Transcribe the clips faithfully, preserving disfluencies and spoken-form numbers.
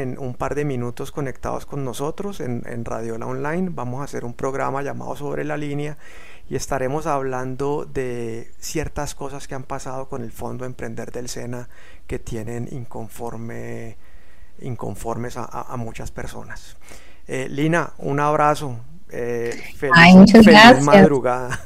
en un par de minutos conectados con nosotros en, en Radiola Online. Vamos a hacer un programa llamado Sobre la Línea y estaremos hablando de ciertas cosas que han pasado con el Fondo Emprender del SENA que tienen inconforme, inconformes a, a, a muchas personas. Eh, Lina, un abrazo. Eh, feliz, Ay, muchas feliz gracias. madrugada.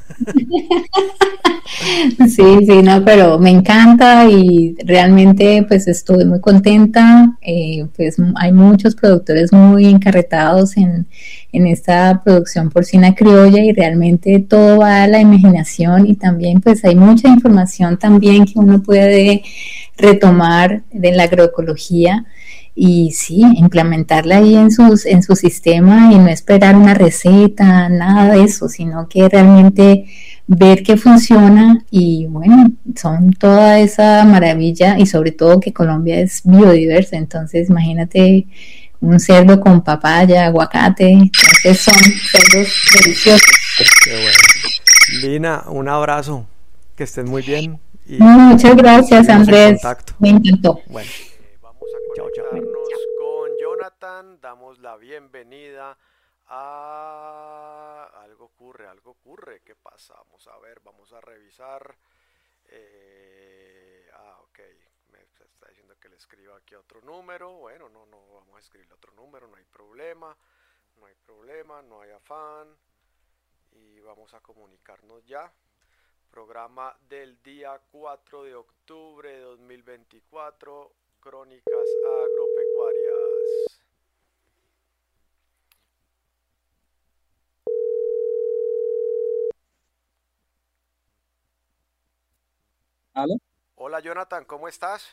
Sí, sí, no, pero me encanta y realmente pues estoy muy contenta. Eh, pues m- hay muchos productores muy encarretados en, en esta producción porcina criolla y realmente todo va a la imaginación y también pues hay mucha información también que uno puede retomar de la agroecología y sí, implementarla ahí en sus, en su sistema y no esperar una receta, nada de eso, sino que realmente ver que funciona y bueno, son toda esa maravilla y sobre todo que Colombia es biodiversa, entonces imagínate un cerdo con papaya, aguacate, entonces son cerdos deliciosos. Qué bueno. Lina, un abrazo. Que estés muy bien y Muchas gracias seguimos en Andrés, contacto. me encantó. Bueno, eh, vamos a Bueno, conectarnos chao. con Jonathan. Damos la bienvenida a... Algo ocurre, algo ocurre. ¿Qué pasa? Vamos a ver, vamos a revisar. Eh, ah, ok. Me está diciendo que le escriba aquí otro número. Bueno, no, no, vamos a escribirle otro número, no hay problema. No hay problema, no hay afán. Y vamos a comunicarnos ya. Programa del día cuatro de octubre de dos mil veinticuatro, Crónicas Agropecuarias. ¿Aló? Hola Jonathan, ¿cómo estás?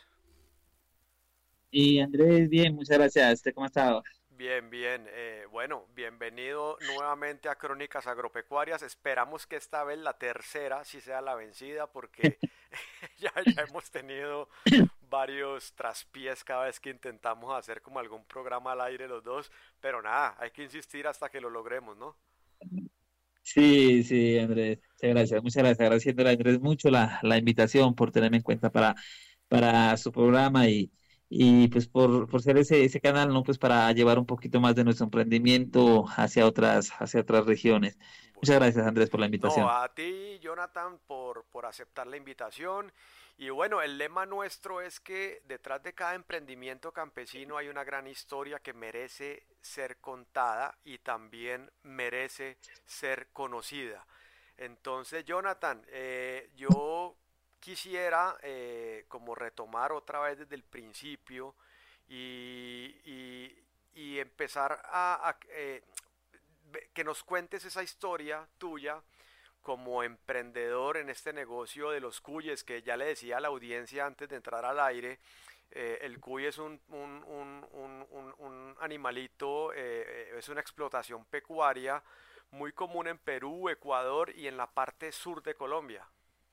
Y Andrés, bien, muchas gracias. ¿Usted cómo ha estado? Bien, bien. Eh, bueno, bienvenido nuevamente a Crónicas Agropecuarias. Esperamos que esta vez la tercera sí sea la vencida porque ya, ya hemos tenido varios traspiés cada vez que intentamos hacer como algún programa al aire los dos, pero nada, hay que insistir hasta que lo logremos, ¿no? Sí, sí, Andrés, muchas gracias, muchas gracias. Agradeciéndole a Andrés mucho la, la invitación por tenerme en cuenta para, para su programa y, y pues por, por ser ese, ese canal, ¿no? Pues para llevar un poquito más de nuestro emprendimiento hacia otras, hacia otras regiones. Muchas Bueno. gracias, Andrés, por la No, invitación. a ti, Jonathan, por, por aceptar la invitación. Y bueno, el lema nuestro es que detrás de cada emprendimiento campesino hay una gran historia que merece ser contada y también merece ser conocida. Entonces, Jonathan, eh, yo quisiera eh, como retomar otra vez desde el principio y, y- y empezar a, a, eh, que nos cuentes esa historia tuya como emprendedor en este negocio de los cuyes, que ya le decía a la audiencia antes de entrar al aire, eh, el cuy es un, un, un, un, un- un animalito, eh, eh, es una explotación pecuaria muy común en Perú, Ecuador y en la parte sur de Colombia.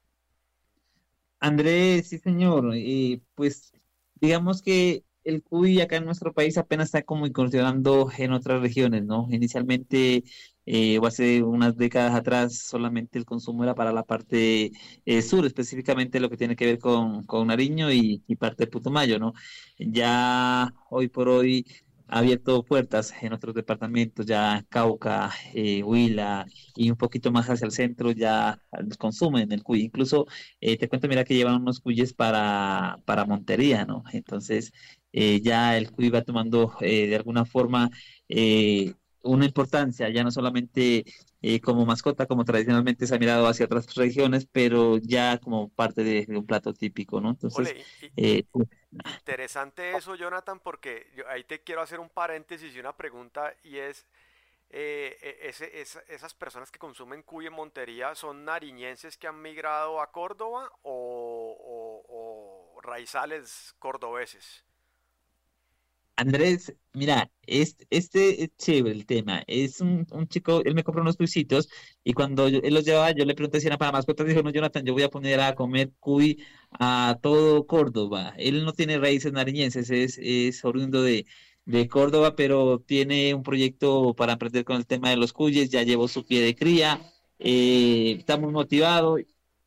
Andrés, sí, señor. Eh, pues digamos que el cuy acá en nuestro país apenas está como incursionando en otras regiones, ¿no? Inicialmente, eh, o hace unas décadas atrás, solamente el consumo era para la parte eh, sur, específicamente lo que tiene que ver con, con Nariño y, y parte de Putumayo, ¿no? Ya hoy por hoy ha abierto puertas en otros departamentos, ya Cauca, eh, Huila y un poquito más hacia el centro ya los consumen el cuy. Incluso eh, te cuento, mira que llevan unos cuyes para, para Montería, ¿no? Entonces, eh, ya el cuy va tomando eh, de alguna forma eh, una importancia, ya no solamente eh, como mascota, como tradicionalmente se ha mirado hacia otras regiones, pero ya como parte de, de un plato típico, ¿no? Entonces, Ole, y, eh, interesante eso, Jonathan, porque yo ahí te quiero hacer un paréntesis y una pregunta, y es, eh, e- ese- esa- esas personas que consumen cuy en Montería, ¿son nariñenses que han migrado a Córdoba o, o- o raizales cordobeses? Andrés, mira, este, este es chévere el tema. Es un, un chico, él me compró unos cuisitos y cuando yo- él los llevaba, yo le pregunté si era para mascotas. Dijo, no, Jonathan, yo voy a poner a comer cuy a todo Córdoba. Él no tiene raíces nariñenses, es, es oriundo de, de Córdoba, pero tiene un proyecto para emprender con el tema de los cuyes. Ya llevó su pie de cría, eh, está muy motivado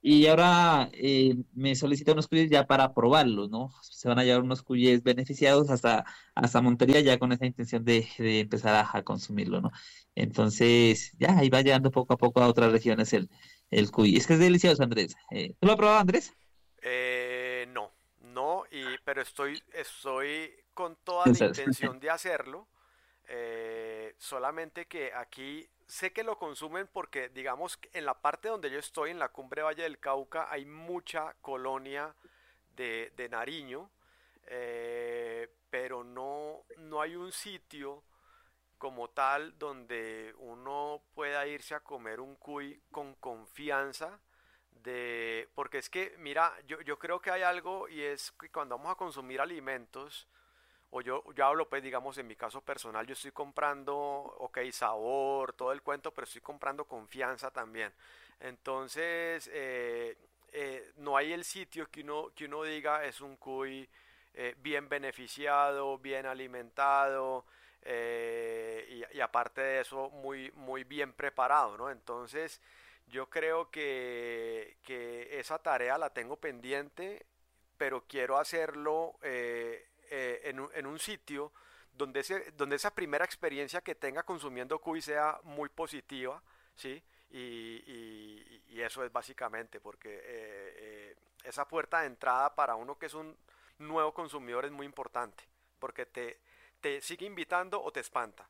y ahora eh, me solicita unos cuyes ya para probarlos, ¿no? Se van a llevar unos cuyes beneficiados hasta, hasta Montería ya con esa intención de, de empezar a, a consumirlo, ¿no? Entonces, ya ahí va llegando poco a poco a otras regiones el, el cuy. Es que es delicioso, Andrés. Eh, ¿tú lo has probado, Andrés? Eh, no, no, y, pero estoy, estoy con toda la Entonces, intención de hacerlo. Eh, solamente que aquí sé que lo consumen porque, digamos, que en la parte donde yo estoy, en la cumbre Valle del Cauca, hay mucha colonia de, de Nariño, eh, pero no, no hay un sitio como tal donde uno pueda irse a comer un cuy con confianza de, porque es que, mira, yo, yo creo que hay algo y es que cuando vamos a consumir alimentos, o yo, yo hablo pues digamos en mi caso personal, yo estoy comprando, ok, sabor, todo el cuento, pero estoy comprando confianza también. Entonces, eh, eh, no hay el sitio que uno, que uno diga es un cuy eh, bien beneficiado, bien alimentado, eh, y, y aparte de eso muy, muy bien preparado, ¿no? Entonces, yo creo que, que esa tarea la tengo pendiente, pero quiero hacerlo eh, eh, en, un, en un sitio donde, ese, donde esa primera experiencia que tenga consumiendo cuy sea muy positiva, ¿sí? Y, y- y eso es básicamente, porque eh, eh, esa puerta de entrada para uno que es un nuevo consumidor es muy importante, porque te, te sigue invitando o te espanta.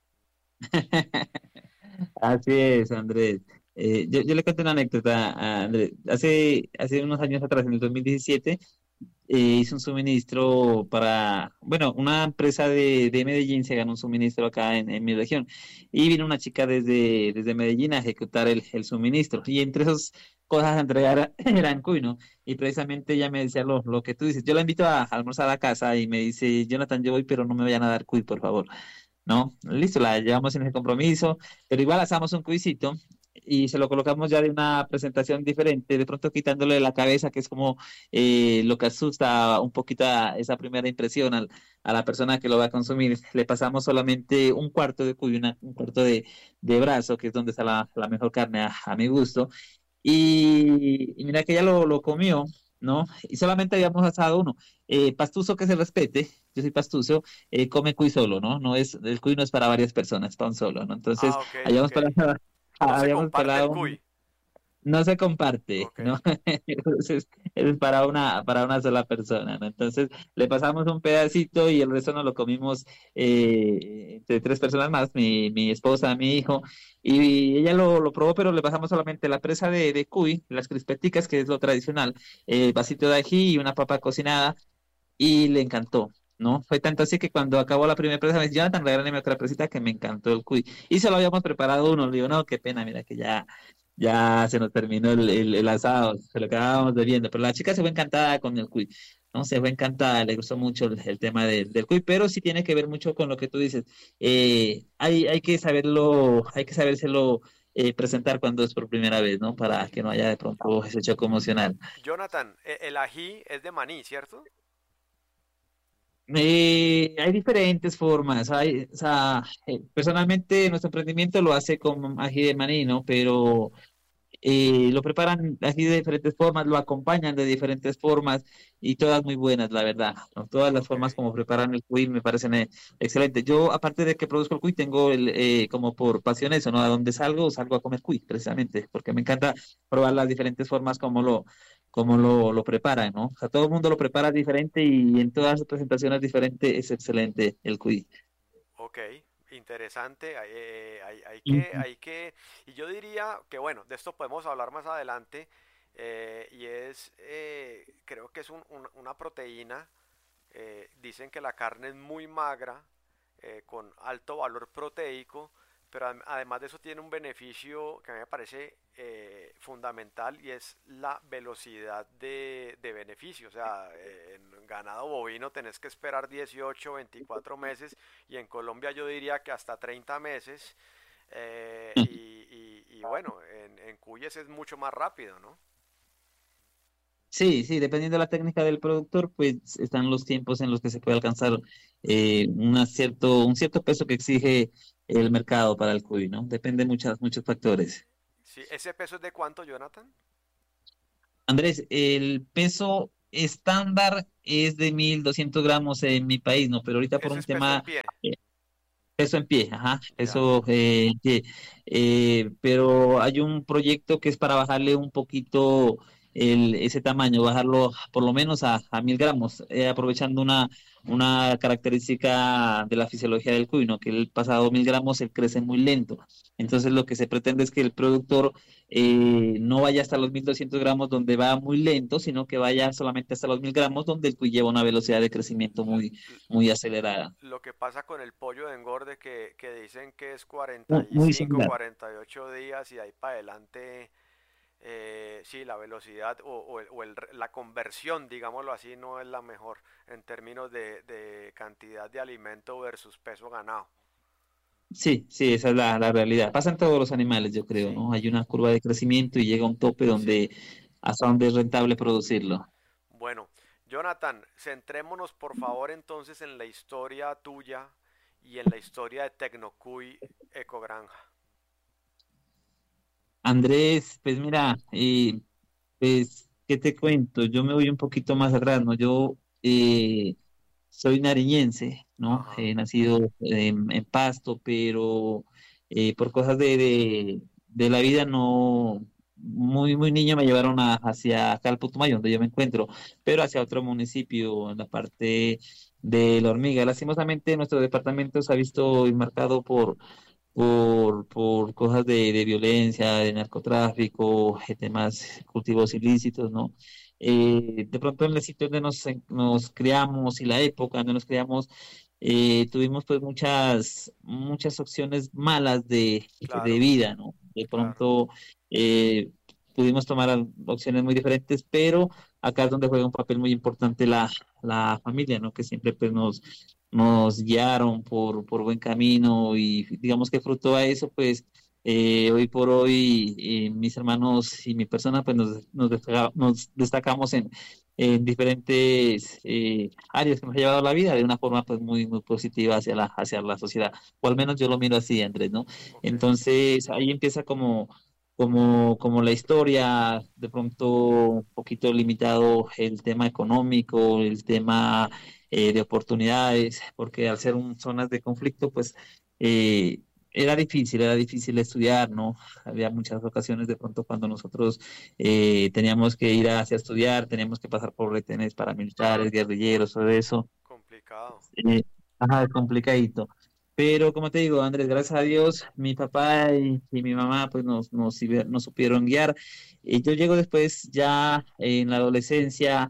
así es, Andrés. Eh, yo, yo le cuento una anécdota a Andrés. Hace, hace unos años atrás, en el dos mil diecisiete, eh, hice un suministro para, bueno, una empresa de, de Medellín se ganó un suministro acá en, en mi región y vino una chica desde, desde Medellín a ejecutar el, el suministro y entre esas cosas a entregar eran cuy, ¿no? Y precisamente ella me decía lo, lo que tú dices. Yo la invito a, almorzar a casa y me dice, Jonathan, yo voy, pero no me vayan a dar cuy, por favor. ¿No? Listo, la llevamos en ese compromiso, pero igual hacemos un cuisito y se lo colocamos ya de una presentación diferente, de pronto quitándole la cabeza, que es como eh, lo que asusta un poquito a esa primera impresión al- a la persona que lo va a consumir. Le pasamos solamente un cuarto de cuy, una- un cuarto de, de brazo, que es donde está la, la mejor carne a, a mi gusto. Y, y mira que ella lo, lo comió, ¿no? Y solamente habíamos asado uno. Eh, pastuso que se respete, yo soy pastuso, eh, come cuy solo, ¿no? No es, el cuy no es para varias personas, para un solo, ¿no? Entonces, Ah, ok, habíamos ok. pelado, No se habíamos comparte el pelado, cuy. no se comparte, Ok. ¿no? Entonces, es para una, para una sola persona, ¿no? Entonces, le pasamos un pedacito y el resto nos lo comimos eh, entre tres personas más, mi, mi esposa, mi hijo, y ella lo, lo probó, pero le pasamos solamente la presa de, de cuy, las crispeticas, que es lo tradicional, eh, vasito de ají y una papa cocinada, y le encantó. ¿No? Fue tanto así que cuando acabó la primera presa me dice, Jonathan, regálame otra presita que me encantó el cuy. Y se lo habíamos preparado uno. Le digo, no, qué pena, mira que ya, ya se nos terminó el, el, el asado, se lo acabábamos bebiendo. Pero la chica se fue encantada con el cuy. No, se fue encantada, le gustó mucho el, el tema del, del cuy, pero sí tiene que ver mucho con lo que tú dices. Eh, hay, hay que saberlo, hay que sabérselo eh, presentar cuando es por primera vez, ¿no? Para que no haya de pronto ese choque emocional. Jonathan, e- el ají es de maní, ¿cierto? Eh, hay diferentes formas. Hay, o sea, eh, personalmente nuestro emprendimiento lo hace con ají de maní, ¿no? Pero eh, lo preparan así de diferentes formas, lo acompañan de diferentes formas y todas muy buenas, la verdad, ¿no? Todas las Ok. formas como preparan el cuy me parecen eh, excelentes. Yo, aparte de que produzco el cuy, tengo el, eh, como por pasión eso, ¿no? A donde salgo, salgo a comer cuy, precisamente, porque me encanta probar las diferentes formas como lo, como lo, lo preparan, ¿no? O sea, todo el mundo lo prepara diferente y en todas sus presentaciones diferentes es excelente el cuy. Ok, interesante. Hay, eh, hay- hay que, Ujú. hay que, y yo diría que bueno, de esto podemos hablar más adelante, eh, y es, eh, creo que es un- un- una proteína. Eh, dicen que la carne es muy magra, eh, con alto valor proteico, pero adem- además de eso tiene un beneficio que a mí me parece eh, fundamental y es la velocidad de, de beneficio. O sea, eh, en ganado bovino tenés que esperar dieciocho, veinticuatro meses y en Colombia yo diría que hasta treinta meses. eh, y, y- y bueno, en, en cuyes es mucho más rápido, ¿no? Sí, sí, dependiendo de la técnica del productor, pues están los tiempos en los que se puede alcanzar eh, una cierto, un cierto peso que exige el mercado para el cuy, ¿no? Depende de muchas, muchos factores. Sí, ¿ese peso es de cuánto, Jonathan? Andrés, el peso estándar es de mil doscientos gramos en mi país, ¿no? Pero ahorita por Ese un es peso en tema, pie. eh, peso en pie, ajá, Ya. eso, eh, en pie. Eh, pero hay un proyecto que es para bajarle un poquito el, ese tamaño, bajarlo por lo menos a, a mil gramos, eh, aprovechando una, una característica de la fisiología del cuy, ¿no? Que el pasado mil gramos él crece muy lento. Entonces lo que se pretende es que el productor eh, no vaya hasta los mil doscientos gramos donde va muy lento, sino que vaya solamente hasta los mil gramos donde el cuy lleva una velocidad de crecimiento L- muy, l- muy acelerada. lo que pasa con el pollo de engorde que, que dicen que es cuarenta Muy, y muy cinco, similar. cuarenta y ocho días y de ahí para adelante, eh, sí, la velocidad o, o el- o el- la conversión, digámoslo así, no es la mejor en términos de, de cantidad de alimento versus peso ganado. Sí, sí, esa es la, la realidad. Pasa en todos los animales, yo creo, Sí, ¿no? Hay una curva de crecimiento y llega un tope sí. donde hasta donde es rentable producirlo. Bueno, Jonathan, centrémonos por favor entonces en la historia tuya y en la historia de Tecnocuy Ecogranja. Andrés, pues mira, eh, pues, ¿qué te cuento? Yo me voy un poquito más atrás, ¿no? Yo eh, soy nariñense, ¿no? Ajá, He nacido en, en Pasto, pero eh, por cosas de, de, de la vida no, muy, muy niño me llevaron a- hacia acá al Putumayo, donde yo me encuentro, pero hacia otro municipio, en la parte de La Hormiga. Lastimosamente, nuestro departamento se ha visto enmarcado por por, por cosas de, de violencia, de narcotráfico, eh, temas, cultivos ilícitos, ¿no? Eh, de pronto en el sitio donde nos, en- nos criamos y la época donde nos criamos, eh, tuvimos pues muchas, muchas opciones malas de, de claro, vida, ¿no? De claro. pronto eh, pudimos tomar al- opciones muy diferentes, pero acá es donde juega un papel muy importante la, la familia, ¿no? Que siempre pues nos nos guiaron por, por buen camino y digamos que fruto a eso, pues eh, hoy por hoy eh, mis hermanos y mi persona, pues nos, nos, destaca- nos destacamos en, en diferentes eh, áreas que nos ha llevado la vida de una forma pues muy, muy positiva hacia la, hacia la sociedad, o al menos yo lo miro así, Andrés, ¿no? Ok, Entonces ahí empieza como... Como, como la historia, de pronto un poquito limitado el tema económico, el tema eh, de oportunidades, porque al ser un, zonas de conflicto, pues eh, era difícil, era difícil estudiar, ¿no? Había muchas ocasiones de pronto cuando nosotros eh, teníamos que ir hacia estudiar, teníamos que pasar por retenes paramilitares, guerrilleros, todo eso. complicado. Eh, ajá, complicadito. Pero como te digo, Andrés, gracias a Dios, mi papá y, y mi mamá pues nos, nos, sibe- nos supieron guiar. Y yo llego después ya en la adolescencia,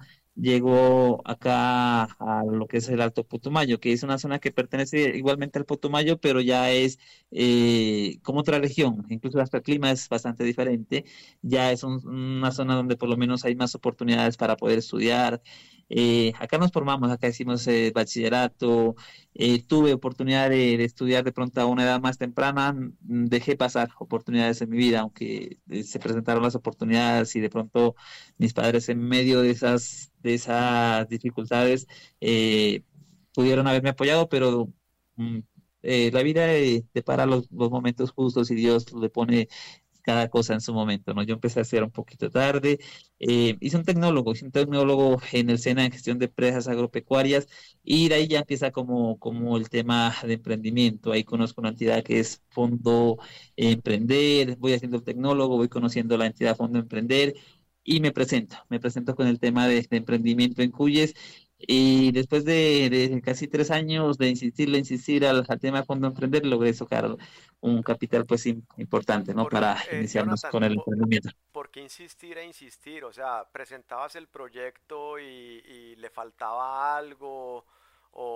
llego acá a lo que es el Alto Putumayo, que es una zona que pertenece igualmente al Putumayo, pero ya es eh, como otra región, incluso hasta el clima es bastante diferente. Ya es un- una zona donde por lo menos hay más oportunidades para poder estudiar. Eh, acá nos formamos, acá hicimos eh, bachillerato, eh, tuve oportunidad de, de estudiar de pronto a una edad más temprana, mm, dejé pasar oportunidades en mi vida, aunque eh, se presentaron las oportunidades y de pronto mis padres en medio de esas, de esas dificultades eh, pudieron haberme apoyado, pero mm, eh, la vida eh, depara los, los momentos justos y Dios le pone cada cosa en su momento, ¿no? Yo empecé a hacer un poquito tarde, eh, hice un tecnólogo, hice un tecnólogo en el SENA en gestión de empresas agropecuarias y de ahí ya empieza como, como el tema de emprendimiento. Ahí conozco una entidad que es Fondo Emprender, voy haciendo el tecnólogo, voy conociendo la entidad Fondo Emprender y me presento, me presento con el tema de, de emprendimiento en Cuyes. Y después de, de casi tres años de insistirle, insistir al, al tema de Fondo Emprender, logré sacar un capital pues im- importante, ¿no? Por, Para eh, iniciarnos Jonathan, con el po- emprendimiento. ¿por qué insistir e insistir? O sea, presentabas el proyecto y, y le faltaba algo, o,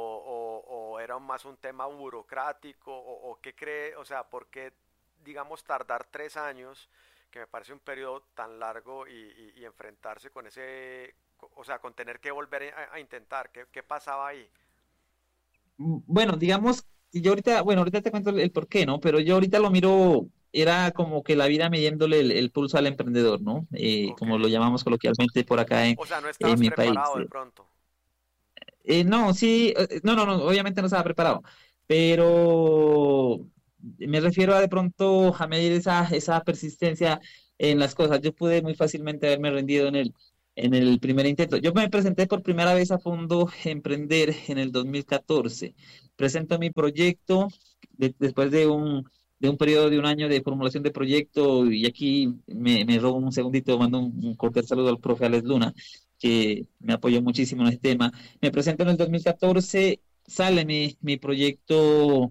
o- o era más un tema burocrático, o, o qué cree, o sea, ¿por qué, digamos, tardar tres años, que me parece un periodo tan largo, y, y- y enfrentarse con ese, co- o sea, con tener que volver a, a intentar? ¿Qué, qué pasaba ahí? Mm, Bueno, digamos, y yo ahorita, bueno, ahorita te cuento el, el por qué, ¿no? Pero yo ahorita lo miro, era como que la vida midiéndole el, el pulso al emprendedor, ¿no? Eh, Ok. como lo llamamos coloquialmente por acá en, O sea, no en estabas mi país. preparado de pronto. Eh, no, sí, eh, no, no, no, obviamente no estaba preparado, pero me refiero a de pronto a medir esa, esa persistencia. en las cosas. Yo pude muy fácilmente haberme rendido en el, en el primer intento. Yo me presenté por primera vez a Fondo Emprender en el dos mil catorce. Presento mi proyecto de- después de un, de un periodo de un año de formulación de proyecto, y aquí me, me robo un segundito, mando un, un cordial saludo al profe Alex Luna, que me apoyó muchísimo en este tema. Me presento en el dos mil catorce, sale mi, mi proyecto,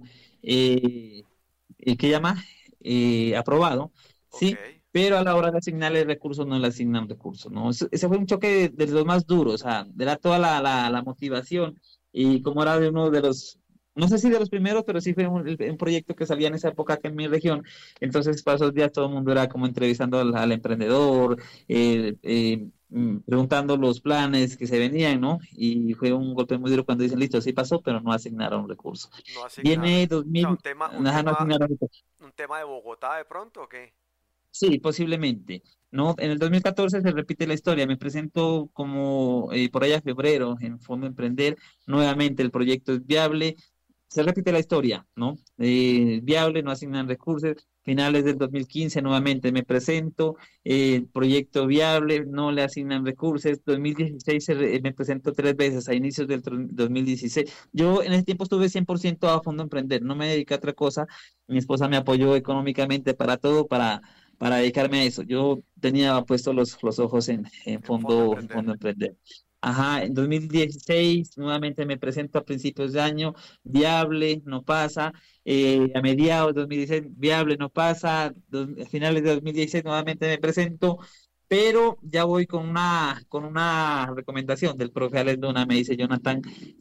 eh, eh, ¿qué llama? Eh, aprobado, Ok, ¿sí? Pero a la hora de asignarle recursos no le asignan recursos, ¿no? Ese, ese fue un choque de, de los más duros, o sea, era toda la, la, la motivación, y como era de uno de los, no sé si de los primeros, pero sí fue un, un proyecto que salía en esa época acá en mi región. Entonces para esos días todo el mundo era como entrevistando al, al emprendedor, eh, eh, mm, preguntando los planes que se venían, ¿no? Y fue un golpe muy duro cuando dicen, listo, sí pasó, pero no asignaron recursos. no asignaron. Viene O sea, un dos mil, tema, un ajá, no tema, asignaron recursos. un tema de Bogotá de pronto, ¿o qué? Sí, posiblemente. No, en el dos mil catorce se repite la historia. Me presento como eh, por allá febrero en Fondo Emprender. Nuevamente el proyecto es viable. Se repite la historia, ¿no? Eh, viable, no asignan recursos. Finales del dos mil quince nuevamente me presento. Eh, proyecto viable, no le asignan recursos. dos mil dieciséis se re- me presento tres veces a inicios del tr- dos mil dieciséis. Yo en ese tiempo estuve cien por ciento a Fondo Emprender. No me dediqué a otra cosa. Mi esposa me apoyó económicamente para todo, para para dedicarme a eso. Yo tenía puestos los, los ojos en, en En Fondo fondo, en Emprender. fondo emprender. Ajá, en dos mil dieciséis nuevamente me presento a principios de año, viable, no pasa. Eh, a mediados de dos mil dieciséis, viable, no pasa. Dos- a finales de dos mil dieciséis nuevamente me presento, pero ya voy con una, con una recomendación del profe Alex Luna. Me dice, Jonathan,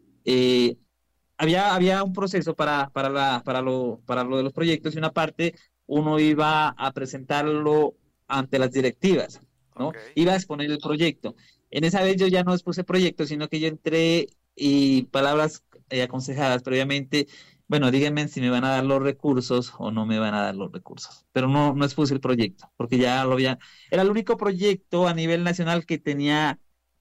eh, había, había un proceso para, para, la, para, lo, para lo de los proyectos, y una parte uno iba a presentarlo ante las directivas, ¿no? Ok, Iba a exponer el proyecto. En esa vez yo ya no expuse proyecto, sino que yo entré y palabras eh, aconsejadas previamente, bueno, díganme si me van a dar los recursos o no me van a dar los recursos. Pero no, no expuse el proyecto, porque ya lo había, era el único proyecto a nivel nacional que tenía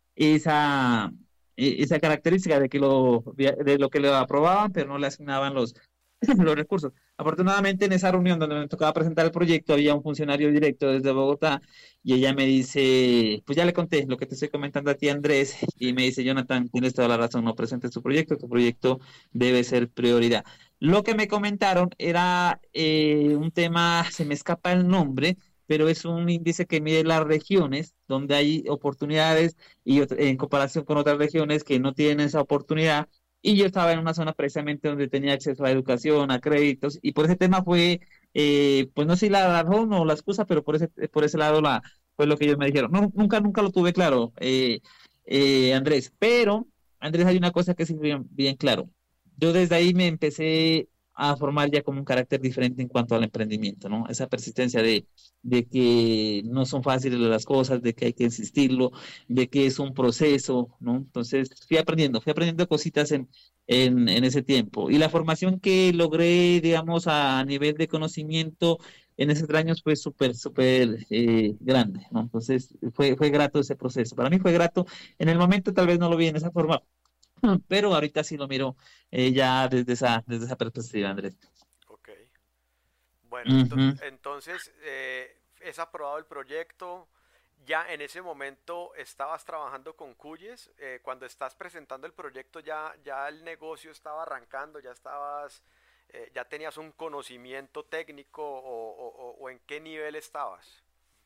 esa, e- esa característica de que lo, de lo que le aprobaban, pero no le asignaban los, los recursos. Afortunadamente, en esa reunión donde me tocaba presentar el proyecto, había un funcionario directo desde Bogotá, y ella me dice, pues ya le conté lo que te estoy comentando a ti, Andrés, y sí, me dice, Jonathan, tienes toda la razón, no presentes tu proyecto, tu proyecto debe ser prioridad. Lo que me comentaron era eh, un tema, se me escapa el nombre, pero es un índice que mide las regiones donde hay oportunidades, y ot- en comparación con otras regiones que no tienen esa oportunidad. Y yo estaba en una zona precisamente donde tenía acceso a educación, a créditos, y por ese tema fue, eh, pues no sé si la razón o la excusa, pero por ese, por ese lado la, fue lo que ellos me dijeron. No, nunca, nunca lo tuve claro, eh, eh, Andrés, pero Andrés, hay una cosa que es bien, bien claro. Yo desde ahí me empecé a formar ya como un carácter diferente en cuanto al emprendimiento, ¿no? Esa persistencia de, de que no son fáciles las cosas, de que hay que insistirlo, de que es un proceso, ¿no? Entonces fui aprendiendo, fui aprendiendo cositas en, en, en ese tiempo. Y la formación que logré, digamos, a nivel de conocimiento en esos tres años fue súper, súper eh, grande, ¿no? Entonces fue, fue grato ese proceso. Para mí fue grato. En el momento tal vez no lo vi en esa forma, pero ahorita sí lo miro eh, ya desde esa, desde esa perspectiva, Andrés. ok. Bueno, ento- Ujú. entonces eh, es aprobado el proyecto. Ya en ese momento estabas trabajando con Cuyes. Eh, cuando estás presentando el proyecto ya, ya el negocio estaba arrancando, ya estabas, eh, ya tenías un conocimiento técnico o, o- o- o en qué nivel estabas.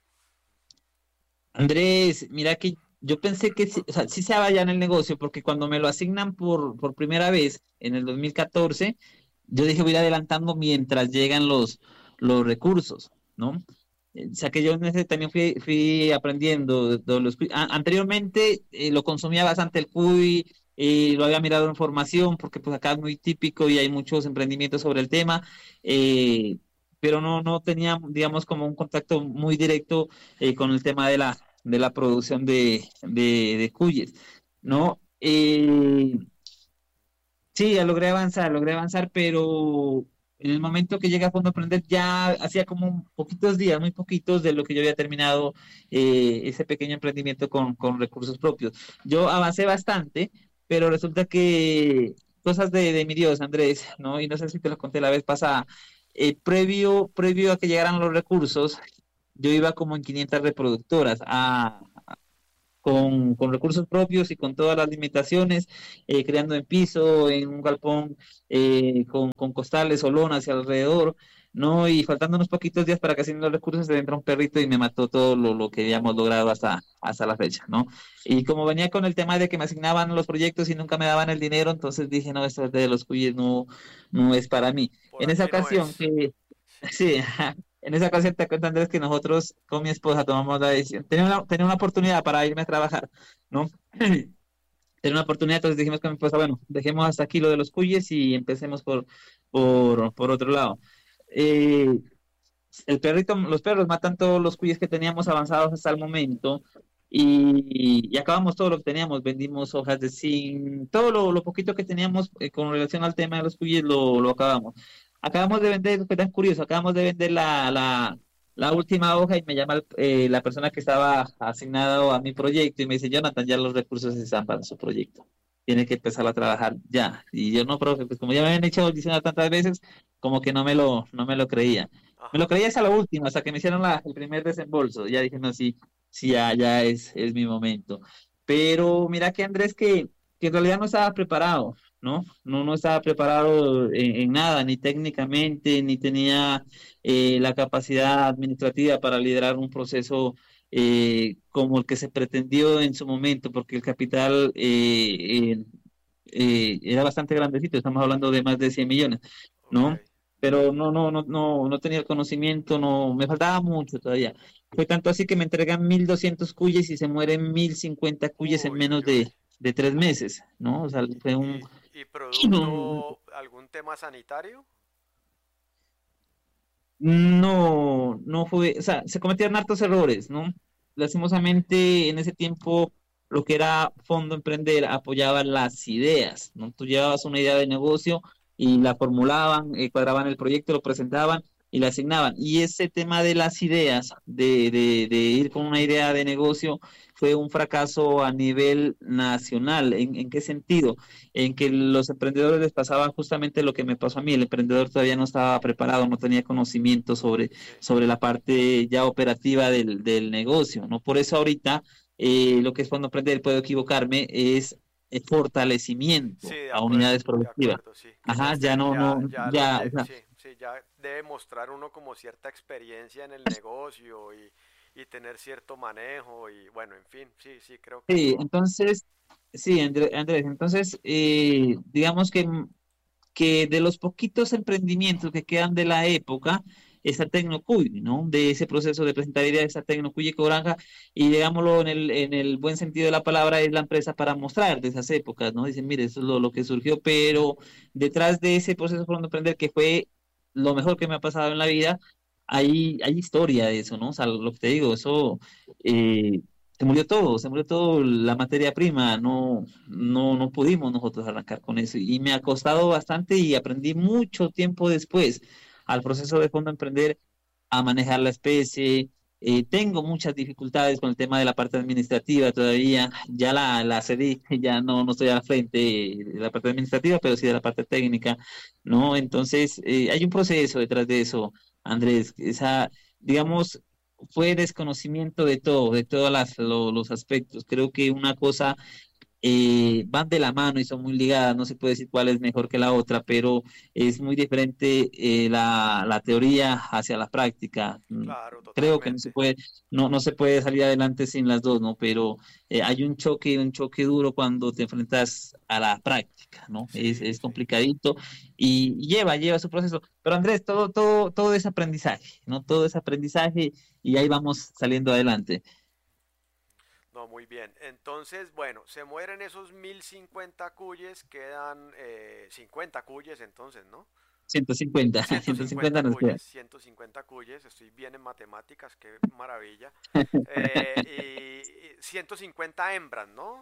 Andrés, mira que yo pensé que sí, o sea, sí se daba ya en el negocio, porque cuando me lo asignan por, por primera vez en el dos mil catorce, yo dije voy a ir adelantando mientras llegan los, los recursos, ¿no? Eh, O sea que yo en ese también fui, fui aprendiendo de, de los, a- anteriormente eh, lo consumía bastante el cuy, y lo había mirado en formación, porque pues acá es muy típico y hay muchos emprendimientos sobre el tema, eh, pero no, no tenía, digamos, como un contacto muy directo eh, con el tema de la, de la producción de, de, de cuyes, ¿no? Eh, Sí, ya logré avanzar, logré avanzar, pero en el momento que llegué a Fondo Aprender ya hacía como poquitos días, muy poquitos de lo que yo había terminado eh, ese pequeño emprendimiento con, con recursos propios. Yo avancé bastante, pero resulta que cosas de, de mi Dios, Andrés, ¿no? Y no sé si te lo conté la vez pasada, eh, previo, previo a que llegaran los recursos, yo iba como en quinientas reproductoras a, con, con recursos propios y con todas las limitaciones, eh, creando en piso, en un galpón, eh, con, con costales o lonas y alrededor, ¿no? Y faltando unos poquitos días para que sin los recursos se entra un perrito y me mató todo lo, lo que habíamos logrado hasta, hasta la fecha, ¿no? Y como venía con el tema de que me asignaban los proyectos y nunca me daban el dinero, entonces dije, no, esto de los cuyes no, no es para mí. Por En esa aquí no ocasión es. que, Sí. sí, en esa ocasión te cuento, Andrés, que nosotros con mi esposa tomamos la decisión. Tenía una, tenía una oportunidad para irme a trabajar, ¿no? Tenía una oportunidad, entonces dijimos con mi esposa, bueno, dejemos hasta aquí lo de los cuyes y empecemos por, por, por otro lado. Eh, el perrito, los perros matan todos los cuyes que teníamos avanzados hasta el momento y, y acabamos todo lo que teníamos, vendimos hojas de zinc, todo lo, lo poquito que teníamos eh, con relación al tema de los cuyes lo, lo acabamos. Acabamos de vender, fue tan curioso, acabamos de vender la, la, la última hoja y me llama el- eh, la persona que estaba asignada a mi proyecto y me dice, Jonathan, ya los recursos están para su proyecto. Tiene que empezar a trabajar ya. Y yo no, profe, pues como ya me habían hecho audicionar tantas veces, como que no me lo, no me lo creía. Me lo Ajá. creía hasta lo último, hasta que me hicieron la, el primer desembolso. Ya dije, no, sí, sí, ya, ya es, es mi momento. Pero mira que Andrés, que, que en realidad no estaba preparado, ¿no? No, no estaba preparado en, en nada, ni técnicamente, ni tenía eh, la capacidad administrativa para liderar un proceso eh, como el que se pretendió en su momento, porque el capital eh, eh, eh, era bastante grandecito, estamos hablando de más de cien millones, Ok. ¿no? Pero no, no, no, no, no tenía el conocimiento, no, me faltaba mucho todavía. Fue tanto así que me entregan mil doscientos cuyes y se mueren mil cincuenta cuyes en Uy, uy, menos uy. de, de tres meses, ¿no? O sea, fue un, ¿Y, y un- producto, algún tema sanitario? no, no fue, o sea, se cometieron hartos errores, ¿no? Lastimosamente en ese tiempo lo que era Fondo Emprender apoyaba las ideas, ¿no? Tú llevabas una idea de negocio y la formulaban, eh, cuadraban el proyecto, lo presentaban y la asignaban. Y ese tema de las ideas, de, de, de ir con una idea de negocio, fue un fracaso a nivel nacional. ¿En, en qué sentido? En que los emprendedores les pasaba justamente lo que me pasó a mí. El emprendedor todavía no estaba preparado, no tenía conocimiento sobre, Sí. sobre la parte ya operativa del, del negocio, ¿no? Por eso ahorita eh, lo que es Fondo Emprender, puedo equivocarme, es eh, Sí, fortalecimiento de a acuerdo, unidades de productivas. acuerdo, sí. Que ya Ajá, ya esté, no, ya, no, ya los ya, o lle- sea, sí, sí, ya debe mostrar uno como cierta experiencia en el negocio y, y tener cierto manejo y bueno, en fin, sí, sí, creo que sí, eso, entonces, sí, André- Andrés, entonces, eh, digamos que que de los poquitos emprendimientos que quedan de la época está Tecnocuy, ¿no? De ese proceso de presentar ideas está Tecnocuy y Cobranza, y digámoslo en el, en el buen sentido de la palabra, es la empresa para mostrar de esas épocas, ¿no? Dicen, mire, eso es lo, lo que surgió, pero detrás de ese proceso por emprender, que fue lo mejor que me ha pasado en la vida, hay, hay historia de eso, ¿no? O sea, lo que te digo, eso eh, se murió todo, se murió todo la materia prima, no, no, no pudimos nosotros arrancar con eso y me ha costado bastante y aprendí mucho tiempo después al proceso de Fondo Emprender a manejar la especie. Eh, tengo muchas dificultades con el tema de la parte administrativa todavía, ya la, la cedí, ya no, no estoy al frente de la parte administrativa, pero sí de la parte técnica, ¿no? Entonces, eh, hay un proceso detrás de eso, Andrés, esa, digamos, fue desconocimiento de todo, de todos las, lo- los aspectos. Creo que una cosa eh, van de la mano y son muy ligadas, no se puede decir cuál es mejor que la otra, pero es muy diferente eh, la, la teoría hacia la práctica. Mm, claro, Creo que no se totalmente. puede, no, no se puede salir adelante sin las dos, ¿no? Pero eh, hay un choque, un choque duro cuando te enfrentas a la práctica, ¿no? Es, Sí, es sí. complicadito y, y lleva, lleva su proceso. Pero Andrés, todo, todo, todo es aprendizaje, ¿no? Todo es aprendizaje y ahí vamos saliendo adelante. No, muy bien. Entonces, bueno, se mueren esos mil cincuenta cuyes, quedan eh, cincuenta cuyes entonces, ¿no? ciento cincuenta, ciento ciento cincuenta cincuenta nos queda. cuyes, ciento cincuenta cuyes, estoy bien en matemáticas, qué maravilla. Eh, y, y ciento cincuenta hembras, ¿no?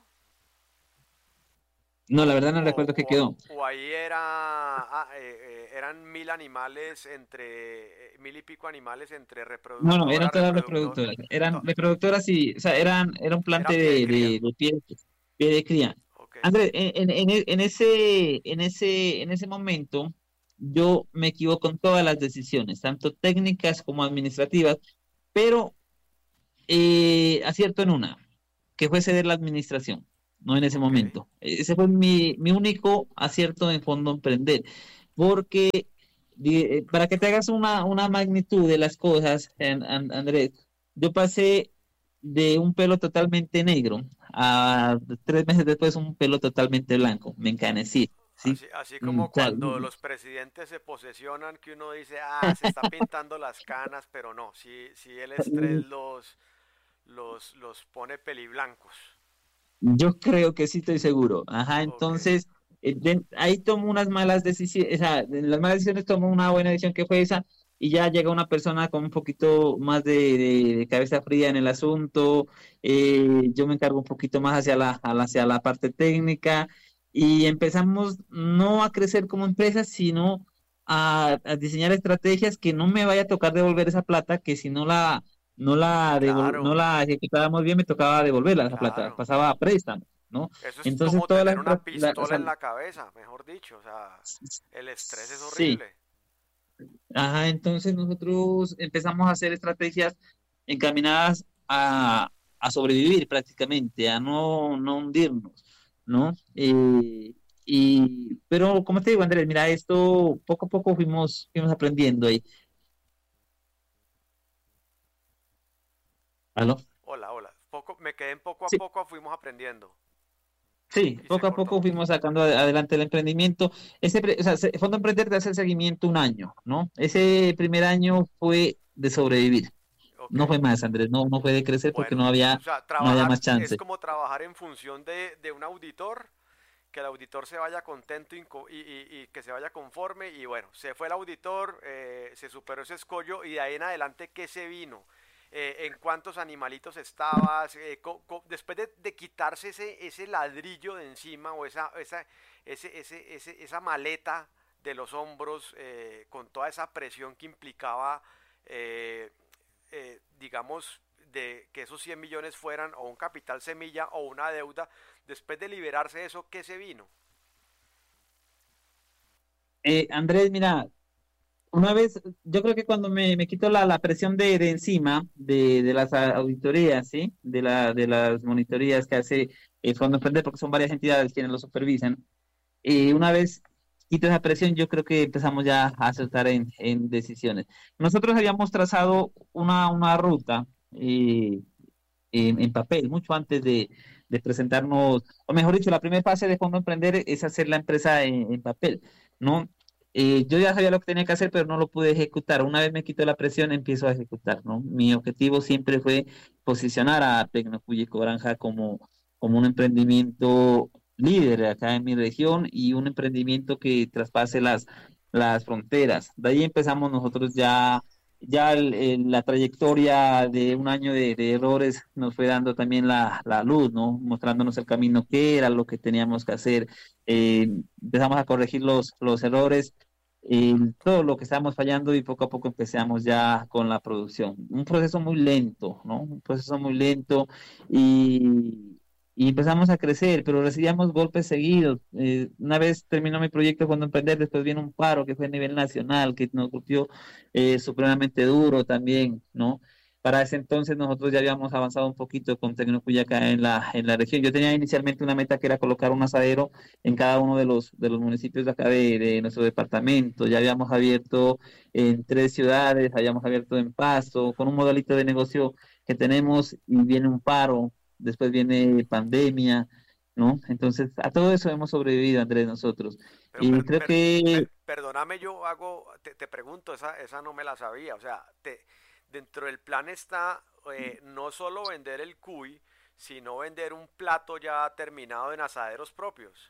No, O, la verdad no o, recuerdo qué o- quedó. o ahí era, ah, eh, eh, eran mil animales entre, eh, mil y pico animales entre No, no, eran reproductora, todas reproductor, reproductoras. Eran to- reproductoras y, o sea, eran, era un era plante pie de de, cría. de, de pie, pie de cría. Ok, Andrés, en, en, en e- en ese, en ese, en ese momento, yo me equivoco en todas las decisiones, tanto técnicas como administrativas, pero eh, acierto en una, que fue ceder la administración, no en ese Ok. momento. Ese fue mi, mi único acierto en Fondo Emprender, porque di- eh, para que te hagas una, una magnitud de las cosas, en- An- Andrés, yo pasé de un pelo totalmente negro a tres meses después un pelo totalmente blanco, me encanecí, ¿sí? Así, así Mm, o como sea, cuando los presidentes se posesionan, que uno dice, ah, se está pintando las canas, pero no, si, si el estrés los, los, los pone peliblancos. yo creo que sí estoy seguro. Ajá, Ok, entonces eh, de- ahí tomo unas malas decisiones, o sea, de las malas decisiones tomo una buena decisión que fue esa, y ya llega una persona con un poquito más de, de- de cabeza fría en el asunto. Eh, yo me encargo un poquito más hacia la, a la- hacia la parte técnica, y empezamos no a crecer como empresa, sino a, a diseñar estrategias que no me vaya a tocar devolver esa plata, que si no la no la devol- no claro, la ejecutábamos bien, me tocaba devolverla esa plata, claro. pasaba a préstamo, ¿no? Eso es Entonces como todas las, tener una estra- la- o pistola sea, en la cabeza, mejor dicho, o sea, el estrés es sí, horrible. ajá, entonces nosotros empezamos a hacer estrategias encaminadas a, a sobrevivir prácticamente, a no, no hundirnos, ¿no? Eh, y, pero como te digo, Andrés, mira, esto poco a poco fuimos, fuimos aprendiendo ahí. ¿Aló? Hola, hola. Poco, me quedé en poco a Sí, poco, fuimos aprendiendo. sí, Y se poco a cortó. poco fuimos sacando ade- adelante el emprendimiento. Ese, pre- o sea, se- Fondo Emprender te hace el seguimiento un año, ¿no? Ese primer año fue de sobrevivir, Ok. no fue más, Andrés, no, no fue de crecer porque Bueno, no había, o sea, no había más trabajar es chance. como trabajar en función de, de un auditor, que el auditor se vaya contento y, co- y- y- y que se vaya conforme. Y bueno, se fue el auditor, eh, se superó ese escollo y de ahí en adelante, ¿qué se vino? Eh, ¿en cuántos animalitos estabas? Eh, co- co- después de, de quitarse ese, ese ladrillo de encima o esa, esa, ese, ese, ese- esa maleta de los hombros eh, con toda esa presión que implicaba, eh, eh, digamos, de que esos cien millones fueran o un capital semilla o una deuda, después de liberarse de eso, ¿qué se vino? Eh, Andrés, mira, una vez, yo creo que cuando me, me quito la, la presión de, de encima de, de las a- auditorías, ¿sí? De, la, de las monitorías que hace el Fondo Emprender, porque son varias entidades quienes lo supervisan. Y una vez quito esa presión, yo creo que empezamos ya a acertar en, en decisiones. Nosotros habíamos trazado una, una ruta eh, en, en papel, mucho antes de, de presentarnos, o mejor dicho, la primera fase de Fondo Emprender es hacer la empresa en, en papel, ¿no? Eh, yo ya sabía lo que tenía que hacer, pero no lo pude ejecutar. Una vez me quito la presión, empiezo a ejecutar, ¿no? Mi objetivo siempre fue posicionar a Tecnocuyico Granja como, como un emprendimiento líder acá en mi región y un emprendimiento que traspase las, las fronteras. De ahí empezamos nosotros ya ya el- el- la trayectoria de un año de, de errores nos fue dando también la, la luz, ¿no? Mostrándonos el camino que era lo que teníamos que hacer. Eh, empezamos a corregir los, los errores, eh, todo lo que estábamos fallando, y poco a poco empezamos ya con la producción. Un proceso muy lento, ¿no? Un proceso muy lento, y, y empezamos a crecer, pero recibíamos golpes seguidos. Eh, una vez terminó mi proyecto cuando emprender, después viene un paro que fue a nivel nacional, que nos golpeó eh, supremamente duro también, ¿no? Para ese entonces nosotros ya habíamos avanzado un poquito con Tecnocuya acá en la, en la región. Yo tenía inicialmente una meta que era colocar un asadero en cada uno de los, de los municipios de acá de, de nuestro departamento. Ya habíamos abierto en tres ciudades, habíamos abierto en Pasto, con un modelito de negocio que tenemos, y viene un paro, después viene pandemia, ¿no? Entonces, a todo eso hemos sobrevivido, Andrés, nosotros. Pero Y per- creo per- que per- perdóname, yo hago, te, te pregunto, esa, esa no me la sabía. O sea, te, dentro del plan está eh, no solo vender el cuy, sino vender un plato ya terminado en asaderos propios.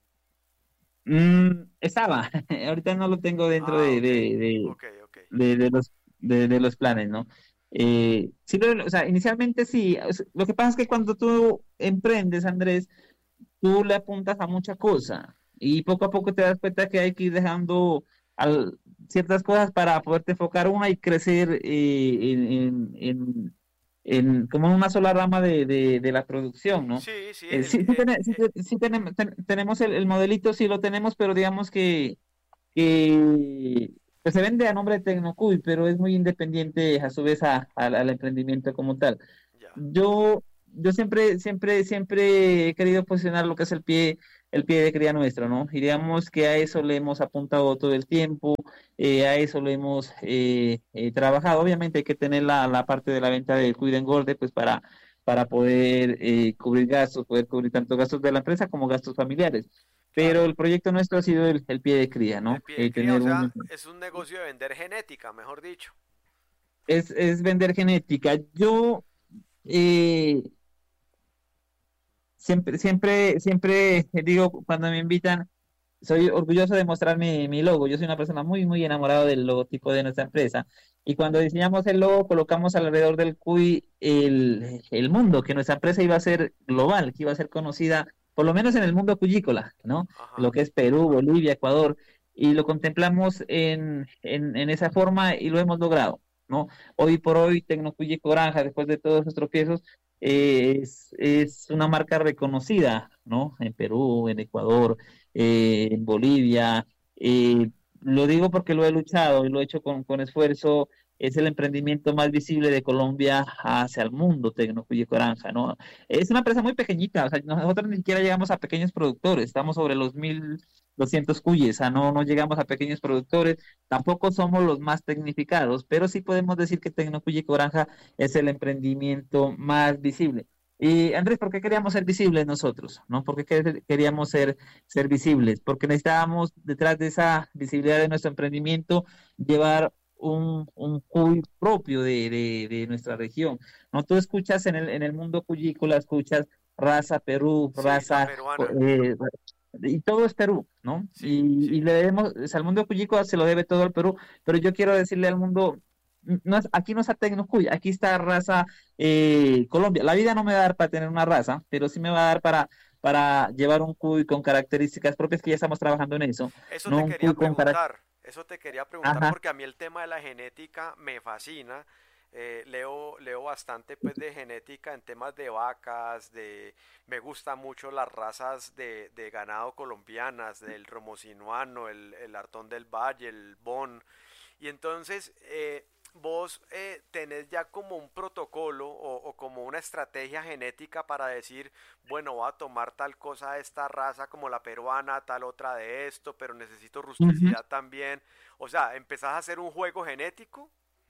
Mm, estaba, ahorita no lo tengo dentro Ah, de, ok, de, de, ok, ok. de, de los, de, de los planes, ¿no? Eh, sí, lo- o sea, inicialmente sí. O sea, lo que pasa es que cuando tú emprendes, Andrés, tú le apuntas a mucha cosa, y poco a poco te das cuenta que hay que ir dejando al- ciertas cosas para poderte enfocar una y crecer eh, en, en, en- en- como en una sola rama de, de, de la producción, ¿no? Sí, sí, Eh, el, sí, sí, eh, tene- sí eh, te- sí tenemos, ten- tenemos el, el modelito, sí lo tenemos, pero digamos que, que pues se vende a nombre de Tecnocuy, pero es muy independiente a su vez a- al al emprendimiento como tal. Ya. Yo, yo siempre, siempre, siempre he querido posicionar lo que es el pie, el pie de cría nuestro, ¿no? Y digamos que a eso le hemos apuntado todo el tiempo, eh, a eso le hemos eh, eh, trabajado. Obviamente hay que tener la, la parte de la venta del cuida engorde, pues para, para poder eh, cubrir gastos, poder cubrir tanto gastos de la empresa como gastos familiares. Pero Claro. el proyecto nuestro ha sido el, el pie de cría, El ¿no? pie de Eh, cría, o tener sea, un, es un negocio de vender genética, mejor dicho. es, es vender genética. Yo eh, siempre, siempre, siempre digo cuando me invitan, soy orgulloso de mostrar mi, mi logo. Yo soy una persona muy, muy enamorada del logotipo de nuestra empresa. Y cuando diseñamos el logo, colocamos alrededor del cuy el, el mundo, que nuestra empresa iba a ser global, que iba a ser conocida, por lo menos en el mundo cuyícola, ¿no? Lo Ajá. que es Perú, Bolivia, Ecuador. Y lo contemplamos en, en, en esa forma y lo hemos logrado, ¿no? Hoy por hoy, Tecnocuyico Granja, después de todos esos tropiezos, eh, es, es una marca reconocida, ¿no? En Perú, en Ecuador, eh, en Bolivia. Eh, lo digo porque lo he luchado y lo he hecho con, con esfuerzo. Es el emprendimiento más visible de Colombia hacia el mundo, Tecnocuyico Granja, ¿no? Es una empresa muy pequeñita, o sea, nosotros ni siquiera llegamos a pequeños productores, estamos sobre los mil doscientos cuyes, o sea, no, no llegamos a pequeños productores, tampoco somos los más tecnificados, pero sí podemos decir que Tecnocuyico Granja es el emprendimiento más visible. Y Andrés, ¿por qué queríamos ser visibles nosotros? ¿No? ¿Por qué quer- queríamos ser, ser visibles? Porque necesitábamos, detrás de esa visibilidad de nuestro emprendimiento, llevar un, un cuy propio de, de, de nuestra región. ¿No? Tú escuchas en el, en el mundo cuyícola, escuchas raza Perú, Sí, la raza, peruana. eh, y todo es Perú, ¿no? Sí, Y, y sí. le debemos, o sea, al mundo cuyícola se lo debe todo al Perú, pero yo quiero decirle al mundo, no es, aquí no está Tecnocuy, aquí está raza eh, Colombia. La vida no me va a dar para tener una raza, pero sí me va a dar para, para llevar un cuy con características propias, que ya estamos trabajando en eso, Eso no te un quería cuy con características. preguntar, eso te quería preguntar Ajá. porque a mí el tema de la genética me fascina. Eh, leo, leo bastante pues de genética en temas de vacas, de me gustan mucho las razas de, de ganado colombianas, del romosinuano, el, el Artón del Valle, el Bon. Y entonces, eh, vos eh, tenés ya como un protocolo o, o como una estrategia genética para decir, bueno, voy a tomar tal cosa de esta raza como la peruana, tal otra de esto, pero necesito Ujú. rusticidad también. O sea, empezás a hacer un juego genético.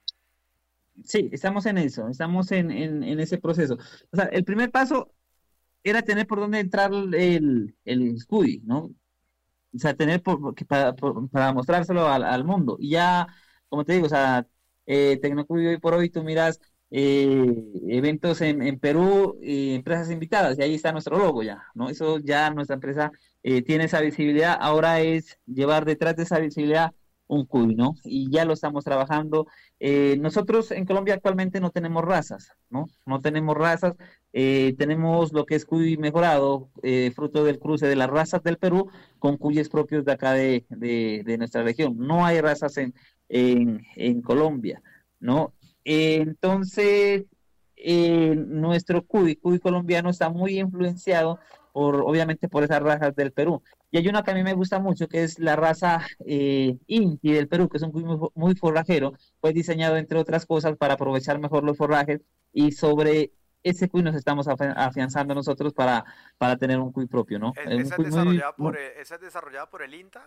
Sí, estamos en eso, estamos en, en, en ese proceso. O sea, el primer paso era tener por dónde entrar el, el cuy, ¿no? O sea, tener por, que para, por- para mostrárselo al, al mundo. Y ya, como te digo, o sea, eh, Tecnocuy hoy por hoy tú miras eh, eventos en, en Perú, y empresas invitadas, y ahí está nuestro logo ya, ¿no? Eso ya nuestra empresa eh, tiene esa visibilidad, ahora es llevar detrás de esa visibilidad un cuy, ¿no? Y ya lo estamos trabajando. Eh, nosotros en Colombia actualmente no tenemos razas, ¿no? No tenemos razas, eh, tenemos lo que es cuy mejorado, eh, fruto del cruce de las razas del Perú con cuyes propios de acá de, de, de nuestra región. No hay razas en, en, en Colombia, ¿no? Eh, entonces, eh, nuestro cuy, cuy colombiano está muy influenciado por, obviamente, por esas razas del Perú. Y hay una que a mí me gusta mucho, que es la raza eh, Inti del Perú, que es un cuy muy, muy forrajero, fue diseñado, entre otras cosas, para aprovechar mejor los forrajes, y sobre ese cuy nos estamos afi- afianzando nosotros para, para tener un cuy propio, ¿no? Es- Eh, Un esa es cuy muy, desarrollada por, muy- eh, esa es desarrollada por el INTA.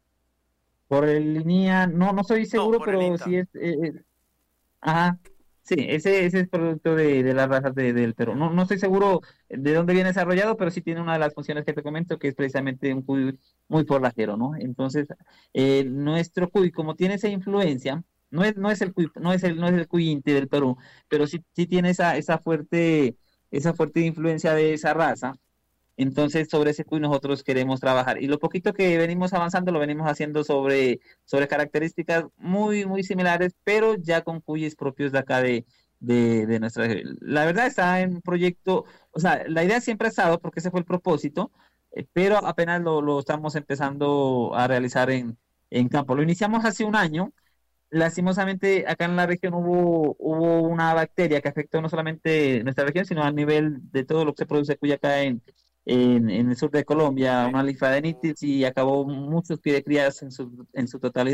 por el línea, no, no estoy No, seguro, por el pero INTA. sí es, eh, eh, ajá, sí, ese, ese es producto de, de las razas de- del Perú. No, no estoy seguro de dónde viene desarrollado, pero sí tiene una de las funciones que te comento, que es precisamente un cuy muy forrajero, ¿no? Entonces, eh, nuestro cuy, como tiene esa influencia, no es, no es el cuy, no es el, no es el cuy Inti del Perú, pero sí, sí tiene esa, esa fuerte, esa fuerte influencia de esa raza. Entonces, sobre ese cuy nosotros queremos trabajar. Y lo poquito que venimos avanzando lo venimos haciendo sobre, sobre características muy, muy similares, pero ya con cuyes propios de acá de, de, de nuestra región. La verdad está en un proyecto, o sea, la idea siempre ha estado, porque ese fue el propósito, eh, pero apenas lo, lo estamos empezando a realizar en, en campo. Lo iniciamos hace un año. Lastimosamente, acá en la región hubo, hubo una bacteria que afectó no solamente nuestra región, sino a nivel de todo lo que se produce cuy acá en, en, en el sur de Colombia, Sí. una Uh, linfadenitis, y acabó muchos pie de crías en su, en su totalidad.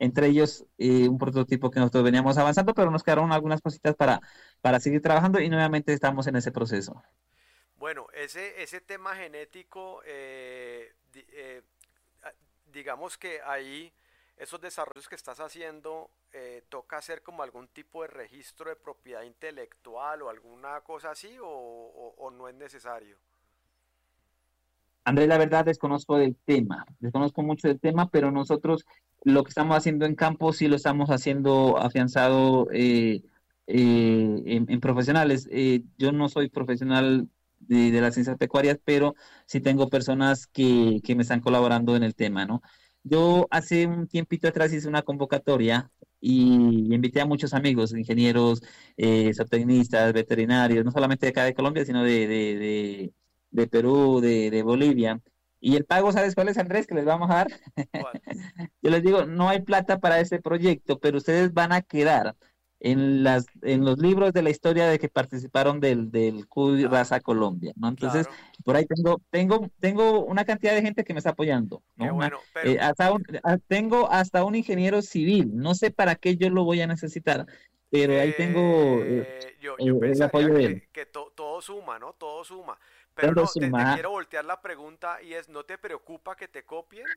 entre ellos eh, un prototipo que nosotros veníamos avanzando, pero nos quedaron algunas cositas para, para seguir trabajando y nuevamente estamos en ese proceso. Bueno, ese, ese tema genético, eh, di- eh, a- digamos que ahí esos desarrollos que estás haciendo, eh, toca hacer como algún tipo de registro de propiedad intelectual o alguna cosa así, o, o- o no es necesario. Andrés, la verdad desconozco del tema, desconozco mucho del tema, pero nosotros lo que estamos haciendo en campo sí lo estamos haciendo afianzado eh, eh, en, en profesionales. Eh, yo no soy profesional de, de las ciencias pecuarias, pero sí tengo personas que, que me están colaborando en el tema, ¿no? Yo hace un tiempito atrás hice una convocatoria y invité a muchos amigos, ingenieros, eh, zootecnistas, veterinarios, no solamente de acá de Colombia, sino de, de, de de Perú, de, de Bolivia. Y el pago, ¿sabes cuál es, Andrés? Que les vamos a dar. ¿Cuál? Yo les digo, no hay plata para este proyecto, pero ustedes van a quedar en las, en los libros de la historia de que participaron del, del Cuy Claro, Raza Colombia, ¿no? Entonces, claro, por ahí tengo, tengo, tengo una cantidad de gente que me está apoyando, qué ¿no? Una, bueno, pero eh, hasta un- a- tengo hasta un ingeniero civil, no sé para qué yo lo voy a necesitar, pero ahí tengo eh, eh, yo, eh, yo el apoyo pensaría de él. que, que to- todo suma, ¿no? Todo suma. Pero Todo no, te, te suma. quiero voltear la pregunta y es, ¿no te preocupa que te copien?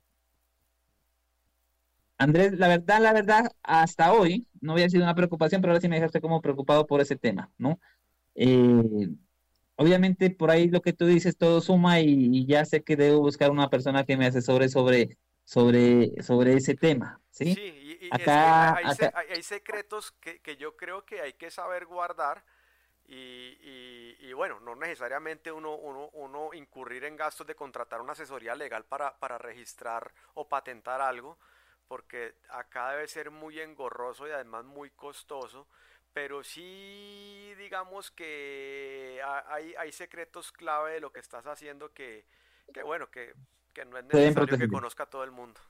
Andrés, la verdad, la verdad, hasta hoy no había sido una preocupación, pero ahora sí me dejaste como preocupado por ese tema, ¿no? Eh, Obviamente por ahí lo que tú dices todo suma y, y ya sé que debo buscar una persona que me asesore sobre, sobre, sobre ese tema, Sí, ¿sí? y, y es que hay, Acá, hay se- acá, hay- hay secretos que, que yo creo que hay que saber guardar y, y- y bueno, no necesariamente uno, uno, uno incurrir en gastos de contratar una asesoría legal para, para registrar o patentar algo, porque acá debe ser muy engorroso y además muy costoso, pero sí digamos que ha- hay, hay secretos clave de lo que estás haciendo que, que bueno, que, que no es se deben necesario que proteger. conozca todo el mundo.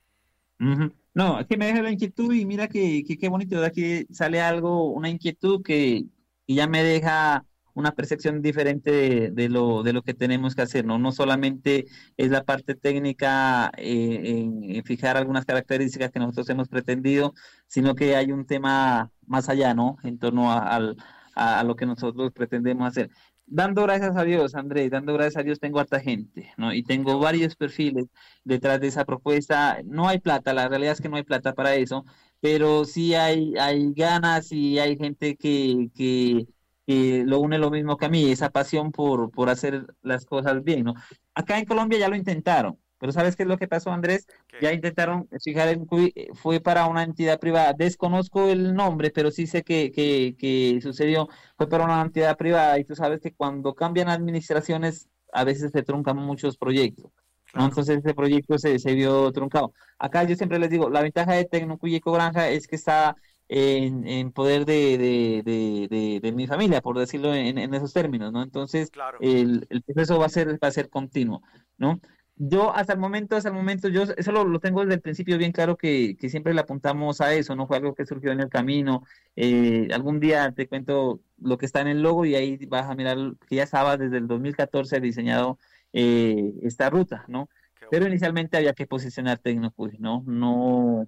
Ujú. No, es que me deja la inquietud y mira que, que qué bonito, ¿verdad? Que sale algo, una inquietud que, que ya me deja una percepción diferente de, de lo, de lo que tenemos que hacer, ¿no? No solamente es la parte técnica eh, en, en fijar algunas características que nosotros hemos pretendido, sino que hay un tema más allá, ¿no? En torno a, al- a, a lo que nosotros pretendemos hacer. Dando gracias a Dios, Andrés, dando gracias a Dios tengo harta gente, ¿no? Y Qué tengo bueno. varios perfiles detrás de esa propuesta. No hay plata, la realidad es que no hay plata para eso, pero sí hay, hay ganas y hay gente que, que, que lo une lo mismo que a mí, esa pasión por, por hacer las cosas bien, ¿no? Acá en Colombia ya lo intentaron, pero ¿sabes qué es lo que pasó, Andrés? ¿Qué? Ya intentaron fijar el cuy, eh, fue para una entidad privada, desconozco el nombre, pero sí sé que, que, que sucedió, fue para una entidad privada y tú sabes que cuando cambian administraciones a veces se truncan muchos proyectos. ¿No? Claro, Entonces ese proyecto se, se vio truncado. Acá yo siempre les digo, la ventaja de Tecnocuy y Ecogranja es que está en, en poder de, de, de, de, de mi familia, por decirlo en, en esos términos, ¿no? Entonces claro. el, el proceso va a ser, va a ser continuo, ¿no? Yo hasta el momento, hasta el momento, yo eso lo, lo tengo desde el principio bien claro que, que siempre le apuntamos a eso, no fue algo que surgió en el camino. Eh, algún día te cuento lo que está en el logo y ahí vas a mirar que ya estaba desde el dos mil catorce diseñado eh, esta ruta, ¿no? Qué Pero bueno. inicialmente había que posicionar Tecnocuy, ¿no? No,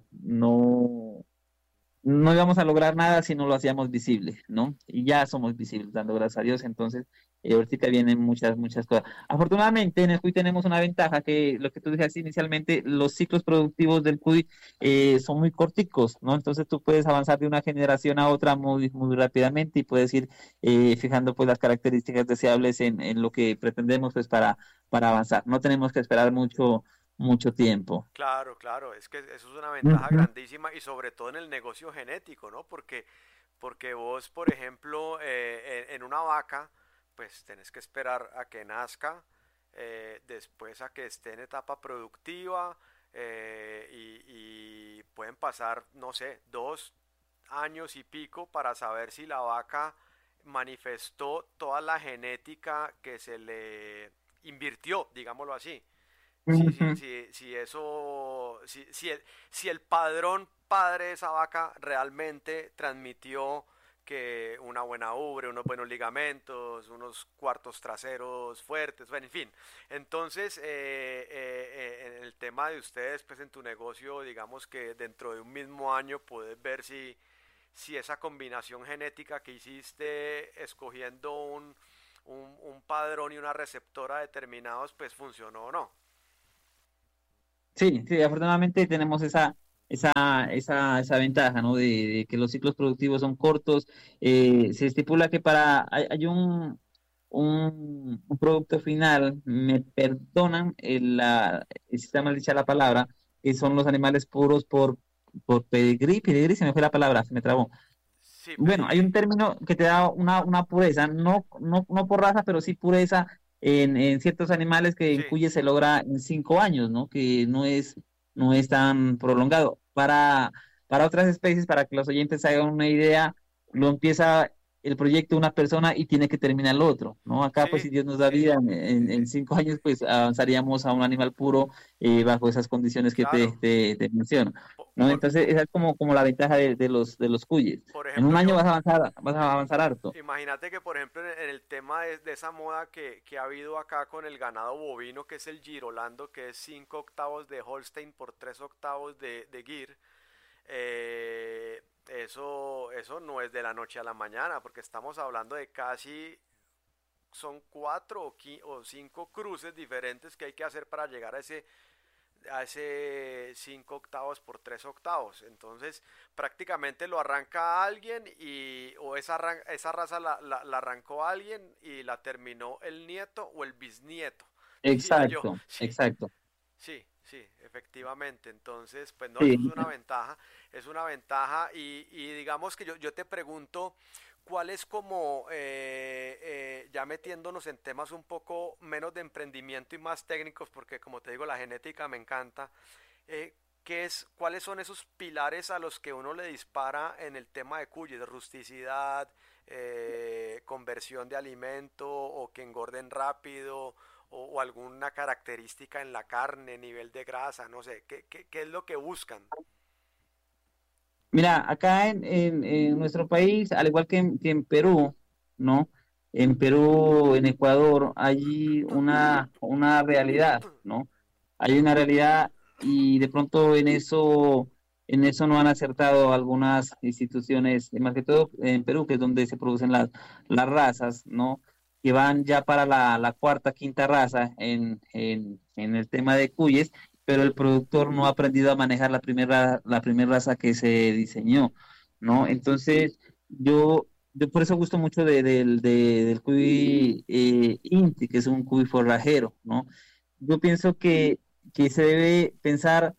no, no íbamos a lograr nada si no lo hacíamos visible, ¿no? Y ya somos visibles, dando gracias a Dios. Entonces, eh, ahorita vienen muchas, muchas cosas. Afortunadamente, en el cuy tenemos una ventaja que lo que tú decías inicialmente, los ciclos productivos del cuy eh, son muy corticos, ¿no? Entonces tú puedes avanzar de una generación a otra muy, muy rápidamente y puedes ir eh, fijando pues las características deseables en, en lo que pretendemos pues para, para avanzar. No tenemos que esperar mucho, mucho tiempo. Claro, claro, es que eso es una ventaja Ujú. grandísima y sobre todo en el negocio genético, ¿no? Porque, porque vos, por ejemplo, eh, en, en una vaca, pues tenés que esperar a que nazca, eh, después a que esté en etapa productiva eh, y, y pueden pasar, no sé, dos años y pico para saber si la vaca manifestó toda la genética que se le invirtió, digámoslo así. Sí, sí, Ujú. sí, sí, eso, si, si el, si el padrón padre de esa vaca realmente transmitió que una buena ubre, unos buenos ligamentos, unos cuartos traseros fuertes, bueno, en fin. Entonces, eh, eh, eh, en el tema de ustedes, pues en tu negocio, digamos que dentro de un mismo año puedes ver si, si esa combinación genética que hiciste escogiendo un, un, un padrón y una receptora determinados, pues funcionó o no. Sí, sí, afortunadamente tenemos esa, esa, esa, esa ventaja, ¿no? De, de que los ciclos productivos son cortos. Eh, se estipula que para, hay, hay un, un, un producto final, me perdonan el, la, si está mal dicha la palabra, que son los animales puros por, por pedigrí, pedigrí, se me fue la palabra, se me trabó. Sí, Bueno, hay pedigrí. un término que te da una, una pureza, no, no, no por raza, pero sí pureza en, en ciertos animales que en Sí, cuyes se logra en cinco años, ¿no? Que no es, no es tan prolongado. Para, para otras especies, para que los oyentes se hagan una idea, lo empieza el proyecto una persona y tiene que terminar el otro, ¿no? Acá, pues, si sí, Dios nos da sí. vida, en, en- en cinco años, pues, avanzaríamos a un animal puro eh, bajo esas condiciones que te, Claro. te, te menciono. Por, ¿No? por, Entonces, esa es como, como la ventaja de, de los, de los cuyes. por En un ejemplo, año yo, vas a avanzar, vas a I- avanzar harto. Imagínate que, por ejemplo, en en el tema de, de esa moda que, que ha habido acá con el ganado bovino, que es el Girolando, que es cinco octavos de Holstein por tres octavos de, de Gir, eh, eso, eso no es de la noche a la mañana, porque estamos hablando de casi, son cuatro o, qui- o cinco cruces diferentes que hay que hacer para llegar a ese a ese cinco octavos por tres octavos. Entonces, prácticamente lo arranca alguien y o esa, esa raza la, la, la arrancó alguien y la terminó el nieto o el bisnieto, diría yo. Exacto, Sí, exacto. sí, sí, efectivamente. Entonces, pues no, eso es Sí, una ventaja, es una ventaja y, y digamos que yo, yo te pregunto, ¿cuál es como, eh, eh, ya metiéndonos en temas un poco menos de emprendimiento y más técnicos, porque como te digo, la genética me encanta, eh, ¿qué es, cuáles son esos pilares a los que uno le dispara en el tema de cuyes? Rusticidad, eh, conversión de alimento o que engorden rápido o, o alguna característica en la carne, nivel de grasa, no sé, ¿qué, qué, qué es lo que buscan? mira, acá en, en- en nuestro país, al igual que en, que en Perú, ¿no? En Perú, en Ecuador, hay una, una realidad, ¿no? Hay una realidad y de pronto en eso, en eso no han acertado algunas instituciones, y más que todo en Perú, que es donde se producen las, las razas, ¿no? Que van ya para la, la cuarta, quinta raza en, en, en el tema de cuyes, pero el productor no ha aprendido a manejar la primera, la primera raza que se diseñó, ¿no? Entonces, yo, yo por eso gusto mucho de, del de- del cuy eh, Inti, que es un cuy forrajero, ¿no? Yo pienso que, que se debe pensar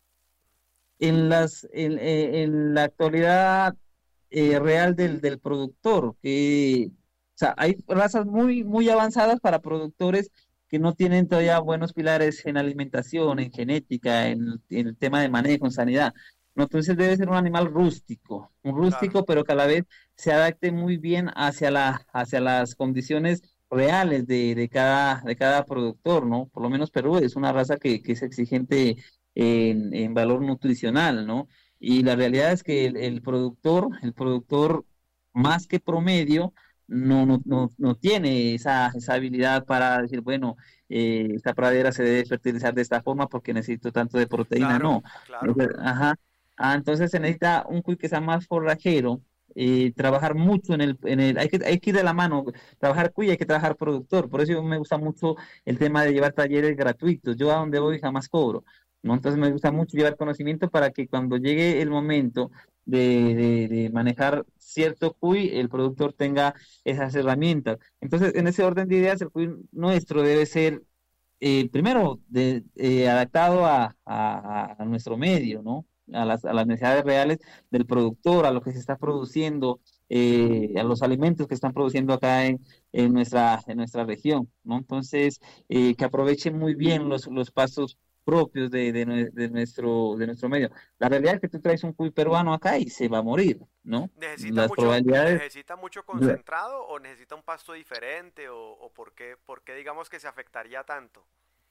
en las, en, en- en la actualidad eh, real del, del productor, que, o sea, hay razas muy, muy avanzadas para productores que no tienen todavía buenos pilares en alimentación, en genética, en, en el tema de manejo, en sanidad. ¿No? Entonces debe ser un animal rústico, un Claro, rústico, pero que a la vez se adapte muy bien hacia la, hacia las condiciones reales de, de cada, de cada productor, ¿no? Por lo menos Perú es una raza que, que es exigente en, en valor nutricional, ¿no? Y la realidad es que el, el productor, el productor más que promedio, no, no, no, no tiene esa, esa habilidad para decir, bueno, eh, esta pradera se debe fertilizar de esta forma porque necesito tanto de proteína, claro, no. claro. Entonces, ajá. Ah, entonces se necesita un cuy que sea más forrajero, eh, trabajar mucho en el, en el, hay que, hay que ir de la mano, trabajar cuy, hay que trabajar productor, por eso me gusta mucho el tema de llevar talleres gratuitos, yo a donde voy jamás cobro, ¿no? Entonces me gusta mucho llevar conocimiento para que cuando llegue el momento de, de- de manejar cierto cuy, el productor tenga esas herramientas. Entonces, en ese orden de ideas, el cuy nuestro debe ser, eh, primero, de- eh, adaptado a, a- a nuestro medio, ¿no? A las, a las necesidades reales del productor, a lo que se está produciendo, eh, a los alimentos que están produciendo acá en, en nuestra, en nuestra región, ¿no? Entonces, eh, que aprovechen muy bien los, los pasos propios de, de, nue- de nuestro, de nuestro medio. La realidad es que tú traes un cuy peruano acá y se va a morir, ¿no? ¿Necesita Las mucho, probabilidades, necesita mucho concentrado o necesita un pasto diferente o, o por qué, por qué digamos que se afectaría tanto?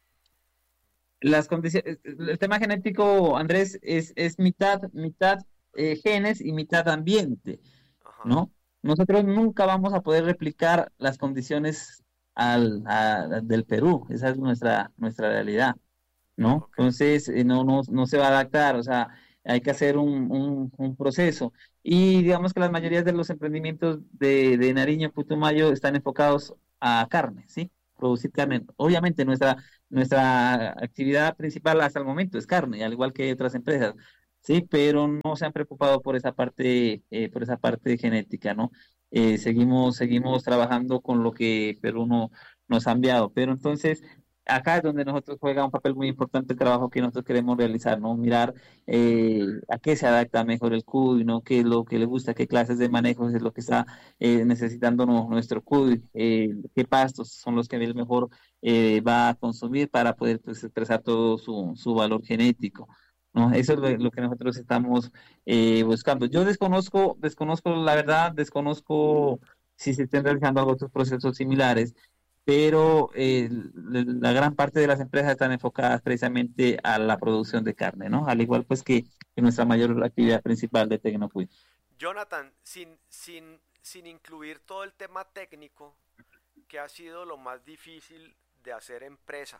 las condiciones, el tema genético, Andrés, es, es mitad, mitad eh, genes y mitad ambiente, Ajá, ¿no? nosotros nunca vamos a poder replicar las condiciones al, a- del Perú, esa es nuestra, nuestra realidad. ¿No? Ok. Entonces, eh, no, no, no se va a adaptar, o sea, hay que hacer un, un, un proceso. Y digamos que las mayorías de los emprendimientos de, de Nariño, Putumayo, están enfocados a carne, ¿sí? Producir carne. Obviamente, nuestra, nuestra actividad principal hasta el momento es carne, al igual que otras empresas, ¿sí? Pero no se han preocupado por esa parte, eh, por esa parte genética, ¿no? Eh, seguimos, seguimos trabajando con lo que Perú no, nos ha enviado, pero entonces acá es donde nosotros juega un papel muy importante el trabajo que nosotros queremos realizar, ¿no? Mirar eh, a qué se adapta mejor el cuy, ¿no? Qué es lo que le gusta, qué clases de manejos es lo que está eh, necesitando no- nuestro cuy, eh, qué pastos son los que él mejor eh, va a consumir para poder pues, expresar todo su, su valor genético. ¿No? Eso es lo, lo que nosotros estamos eh, buscando. Yo desconozco, desconozco la verdad, desconozco si se estén realizando otros procesos similares, pero eh, la gran parte de las empresas están enfocadas precisamente a la producción de carne, ¿no? Al igual pues que, que nuestra mayor actividad principal de Tecnocuid. Jonathan, sin, sin, sin incluir todo el tema técnico, ¿qué ha sido lo más difícil de hacer empresa?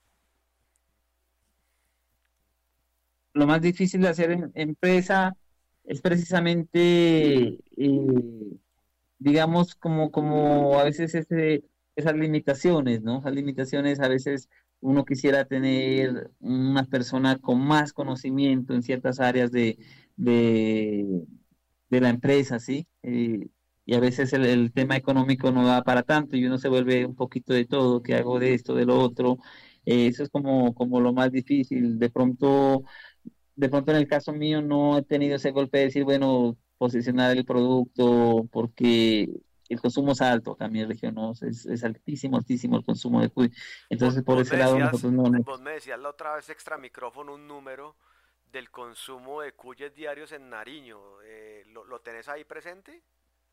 Lo más difícil de hacer en empresa es precisamente, eh, digamos, como, como a veces ese, esas limitaciones, ¿no? Esas limitaciones a veces uno quisiera tener una persona con más conocimiento en ciertas áreas de, de, de la empresa, ¿sí? Eh, y a veces el, el tema económico no da para tanto y uno se vuelve un poquito de todo, que hago de esto, de lo otro. Eh, eso es como, como lo más difícil. De pronto de pronto en el caso mío no he tenido ese golpe de decir, bueno, posicionar el producto porque el consumo es alto acá en mi región, ¿no? Es, es altísimo, altísimo el consumo de cuy. Vos, Entonces por vos ese me lado decías, nosotros no, no. vos me decías la otra vez extra micrófono un número del consumo de cuyes diarios en Nariño. Eh, ¿lo, lo tenés ahí presente?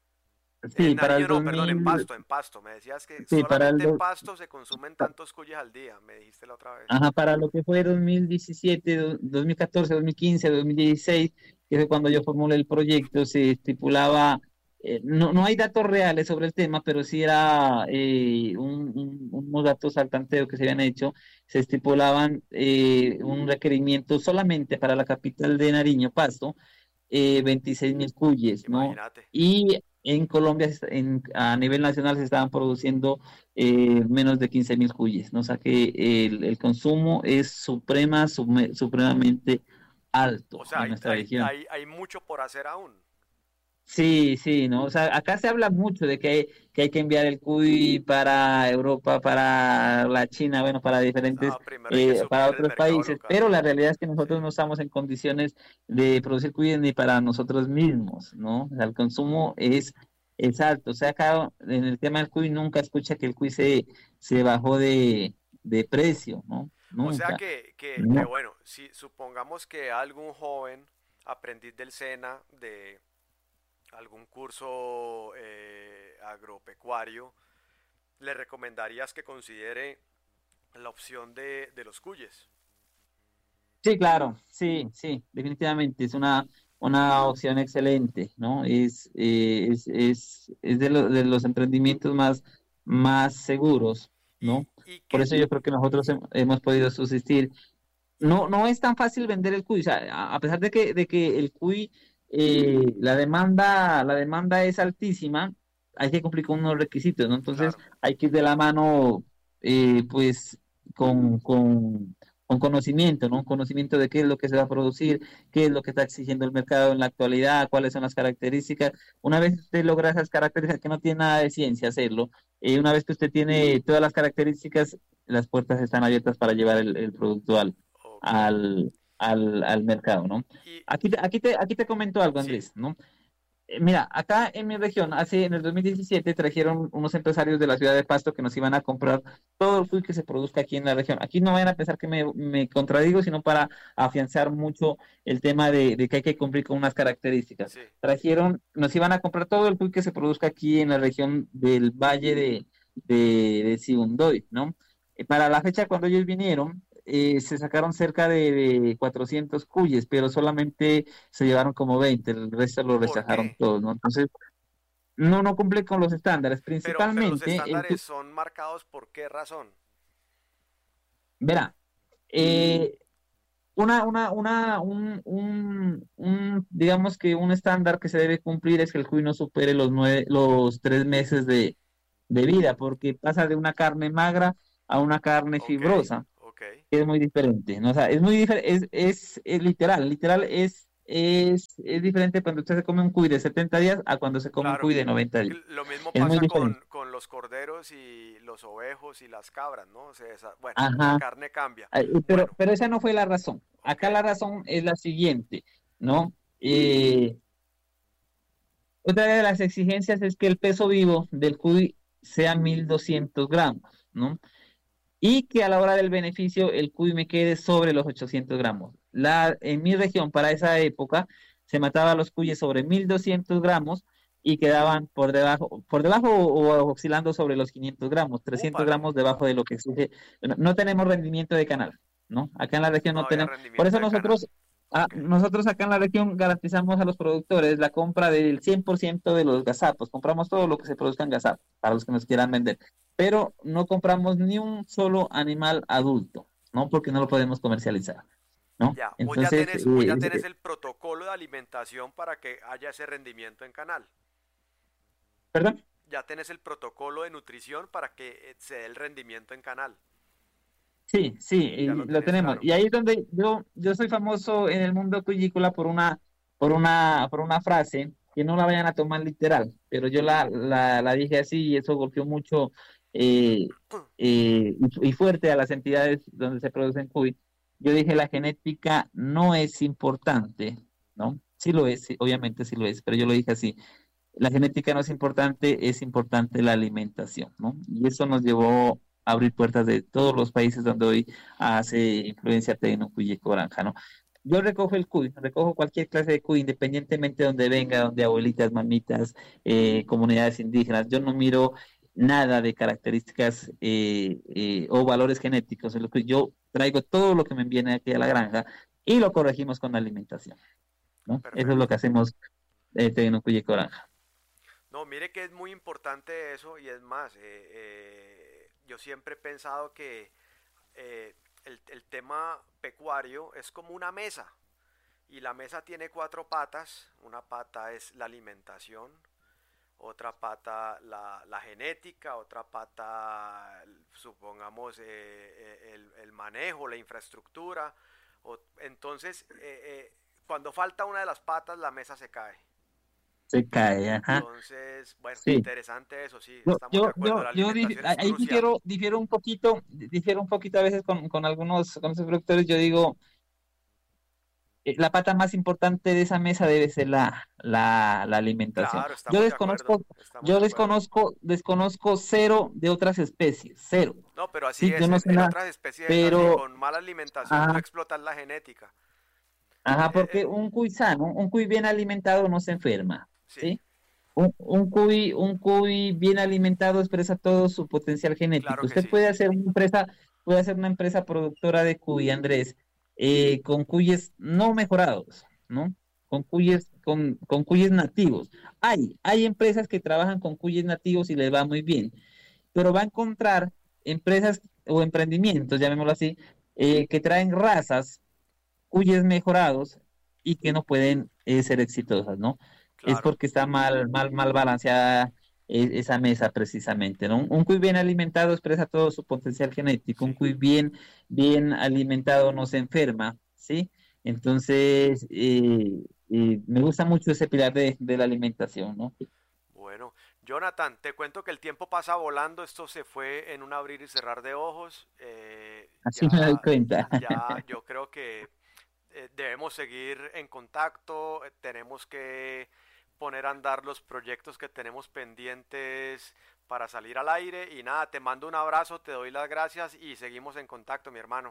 En Sí, para el Nariño no, perdón, en dos mil, Pasto, en Pasto. Me decías que sí, para el solamente en dos, Pasto se consumen tantos cuyes al día, me dijiste la otra vez. ajá, para lo que fue dos mil diecisiete, do- dos mil catorce, dos mil quince, dos mil dieciséis, que fue cuando yo formulé el proyecto, se estipulaba, eh, no, no hay datos reales sobre el tema, pero sí era eh, un- un- unos datos al tanteo que se habían hecho, se estipulaban eh, un requerimiento solamente para la capital de Nariño, Pasto, eh, veintiséis mil cuyes, ¿no? Imagínate. Y en Colombia, se- en- a nivel nacional, se estaban produciendo eh, menos de quince mil cuyes, ¿no? O sea que el, el consumo es suprema, sume- supremamente O alto sea, en hay, nuestra hay, región. hay, hay mucho por hacer aún. Sí, sí, ¿no? O sea, acá se habla mucho de que hay, que hay que enviar el cuy para Europa, para la China, bueno, para diferentes, Ah, primero hay que eh, para suplir el otros mercado países, local. pero la realidad es que Sí. nosotros no estamos en condiciones de producir cuy ni para nosotros mismos, ¿no? O sea, el consumo es, es alto. O sea, acá en el tema del cuy nunca escucha que el cuy se, se bajó de, de precio, ¿no? O sea Nunca. que, que, que No. bueno, si supongamos que algún joven aprendiz del SENA de algún curso eh, agropecuario, le recomendarías que considere la opción de, de los cuyes. Sí, claro, sí, sí, definitivamente es una, una opción excelente, ¿no? Es, eh, es, es, es de, lo- de los emprendimientos más, más seguros, Y, ¿no? y Por que, eso yo creo que nosotros hem- hemos podido subsistir. No, no es tan fácil vender el cuy, o sea, a a pesar de que, de que el cuy, eh, la demanda, la demanda es altísima, hay que cumplir con unos requisitos, ¿no? Entonces claro, hay que ir de la mano, eh, pues, con, con, con conocimiento, ¿no? Conocimiento de qué es lo que se va a producir, qué es lo que está exigiendo el mercado en la actualidad, cuáles son las características. Una vez usted logra esas características, que no tiene nada de ciencia hacerlo, eh, una vez que usted tiene todas las características, las puertas están abiertas para llevar el, el producto al ok. al, al, al mercado, ¿no? Y, Aquí, te- aquí, te, aquí te comento algo, sí, Andrés, ¿no? Eh, Mira, acá en mi región, hace en el dos mil diecisiete trajeron unos empresarios de la ciudad de Pasto que nos iban a comprar todo el food que se produzca aquí en la región. Aquí no vayan a pensar que me, me contradigo, sino para afianzar mucho el tema de, de que hay que cumplir con unas características. sí. Trajeron, nos iban a comprar todo el food que se produzca aquí en la región del Valle de, de, de Sibundoy, ¿no? Eh, Para la fecha cuando ellos vinieron, eh, se sacaron cerca de, de cuatrocientos cuyes, pero solamente se llevaron como veinte, el resto lo ¿Por rechazaron qué? todos, ¿no? Entonces, no, no cumple con los estándares. Pero, pero los Principalmente, el, estándares son marcados por qué razón. verá, eh, una, una, una, un, un, un, digamos que un estándar que se debe cumplir es que el cuy no supere los nueve, los tres meses de, de vida, porque pasa de una carne magra a una carne Ok, fibrosa, ok. que es muy diferente, ¿no? O sea, es muy diferente, es, es, es literal, literal es, es, es diferente cuando usted se come un cuy de setenta días a cuando se come un Claro. cuy de noventa días. Lo mismo Es muy pasa diferente. con, con los corderos y los ovejos y las cabras, ¿no? Se desa- bueno, la Ajá. carne cambia. Ay, Pero, Bueno, pero esa no fue la razón. ok. Acá la razón es la siguiente, ¿no? Eh, Otra de las exigencias es que el peso vivo del cuy sea mil doscientos gramos, ¿no? Y que a la hora del beneficio el cuy me quede sobre los ochocientos gramos. La, en mi región, para esa época, se mataba a los cuyes sobre mil doscientos gramos y quedaban por debajo, por debajo o, o oscilando sobre los quinientos gramos, trescientos Úpale. gramos debajo de lo que exige. No, no tenemos rendimiento de canal, ¿no? Acá en la región No no había tenemos. Por rendimiento eso de canal. nosotros, ah, Ok. nosotros acá en la región garantizamos a los productores la compra del cien por ciento de los gazapos. Compramos todo lo que se produzca en gazapos para los que nos quieran vender, pero no compramos ni un solo animal adulto, ¿no? Porque no lo podemos comercializar, ¿no? Ya. O ya Entonces, tenés, o ya eh, tenés eh, el protocolo de alimentación para que haya ese rendimiento en canal. perdón, Ya tenés el protocolo de nutrición para que eh, se dé el rendimiento en canal. sí, sí, Ya y lo lo tenés tenemos. claro. Y ahí es donde yo, yo soy famoso en el mundo cuícola por una, por una, por una frase que no la vayan a tomar literal, pero yo la, la, la dije así y eso golpeó mucho eh, eh, y, y fuerte a las entidades donde se producen cuy. Yo dije, la genética no es importante, ¿no? Sí lo es, sí, obviamente sí lo es, pero yo lo dije así. La genética no es importante, es importante la alimentación, ¿no? Y eso nos llevó a abrir puertas de todos los países donde hoy hace influencia tecno, cuy y granja, ¿no? Yo recojo el cuy, recojo cualquier clase de cuy, independientemente de donde venga, donde abuelitas, mamitas, eh, comunidades indígenas. Yo no miro nada de características eh, eh, o valores genéticos. En lo que yo traigo todo lo que me viene aquí a la granja y lo corregimos con la alimentación, ¿no? Eso es lo que Perfecto. hacemos eh, tecno, cuy y granja. No, mire que es muy importante eso y es más, eh, eh, yo siempre he pensado que eh, el, el tema pecuario es como una mesa y la mesa tiene cuatro patas. Una pata es la alimentación, otra pata la, la genética, otra pata supongamos eh, eh, el, el manejo, la infraestructura. O, entonces, eh, eh, cuando falta una de las patas la mesa se cae. Se cae, ajá. Entonces, bueno, Sí. interesante eso, sí, Yo, estamos de yo, acuerdo, yo, la yo di- alimentación es ahí crucial. difiero, difiero un poquito, difiero un poquito a veces con, con algunos, con esos productores. Yo digo, eh, la pata más importante de esa mesa debe ser la, la, la alimentación. Claro, Yo estamos de acuerdo, desconozco, estamos yo de acuerdo. desconozco, desconozco cero de otras especies, cero. No, pero así Sí, yo es, no en, sé en nada, otras especies es así, pero, con mala alimentación no ajá, explotas la genética. ajá, Eh, porque eh, un cuy sano, un cuy bien alimentado no se enferma, sí, ¿sí? Un, un cuy, un cuy bien alimentado expresa todo su potencial genético. claro que Usted sí. puede hacer una empresa, puede hacer una empresa productora de cuy, Andrés, eh, con cuyes no mejorados, ¿no? Con cuyes, con, con cuyes nativos. Hay, hay empresas que trabajan con cuyes nativos y les va muy bien, pero va a encontrar empresas o emprendimientos, llamémoslo así, eh, que traen razas cuyes mejorados y que no pueden eh, ser exitosas, ¿no? Es Claro, porque está mal, mal, mal balanceada eh, esa mesa precisamente, ¿no? Un, un cuy bien alimentado expresa todo su potencial genético, un sí. cuy bien, bien alimentado no se enferma, ¿sí? Entonces, eh, eh, me gusta mucho ese pilar de, de la alimentación, ¿no? Bueno, Jonathan, te cuento que el tiempo pasa volando, esto se fue en un abrir y cerrar de ojos. Eh, Así me doy ya, cuenta. ya, yo creo que eh, debemos seguir en contacto, eh, tenemos que poner a andar los proyectos que tenemos pendientes para salir al aire y nada, te mando un abrazo, te doy las gracias y seguimos en contacto, mi hermano.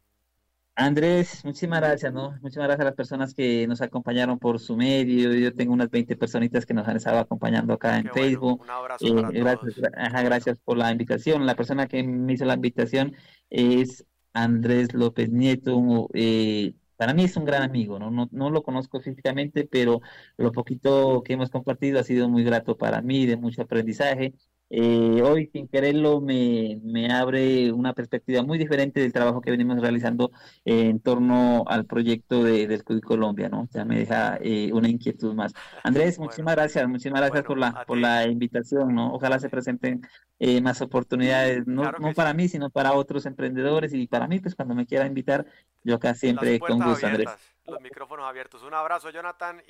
Andrés, muchísimas gracias, ¿no? Muchísimas gracias a las personas que nos acompañaron por su medio. Yo tengo unas veinte personitas que nos han estado acompañando acá en Qué bueno, Facebook. un abrazo Eh, para gracias, todos, gra- qué ajá, bueno. gracias por la invitación. La persona que me hizo la invitación es Andrés López Nieto. Eh, para mí es un gran amigo, ¿no? No, no lo conozco físicamente, pero lo poquito que hemos compartido ha sido muy grato para mí, de mucho aprendizaje. Eh, hoy, sin quererlo, me, me abre una perspectiva muy diferente del trabajo que venimos realizando eh, en torno al proyecto de, del Cuy Colombia, ¿no? Ya me deja eh, una inquietud más. Andrés, Bueno, muchísimas gracias, muchísimas gracias por bueno, la, a por ti, la invitación, ¿no? Ojalá se vale. presenten eh, más oportunidades, no, Claro no que para sí. mí, sino para otros emprendedores y para mí, pues cuando me quiera invitar, yo acá Las siempre con puertas gusto, Andrés. abiertas, los micrófonos abiertos. Un abrazo, Jonathan.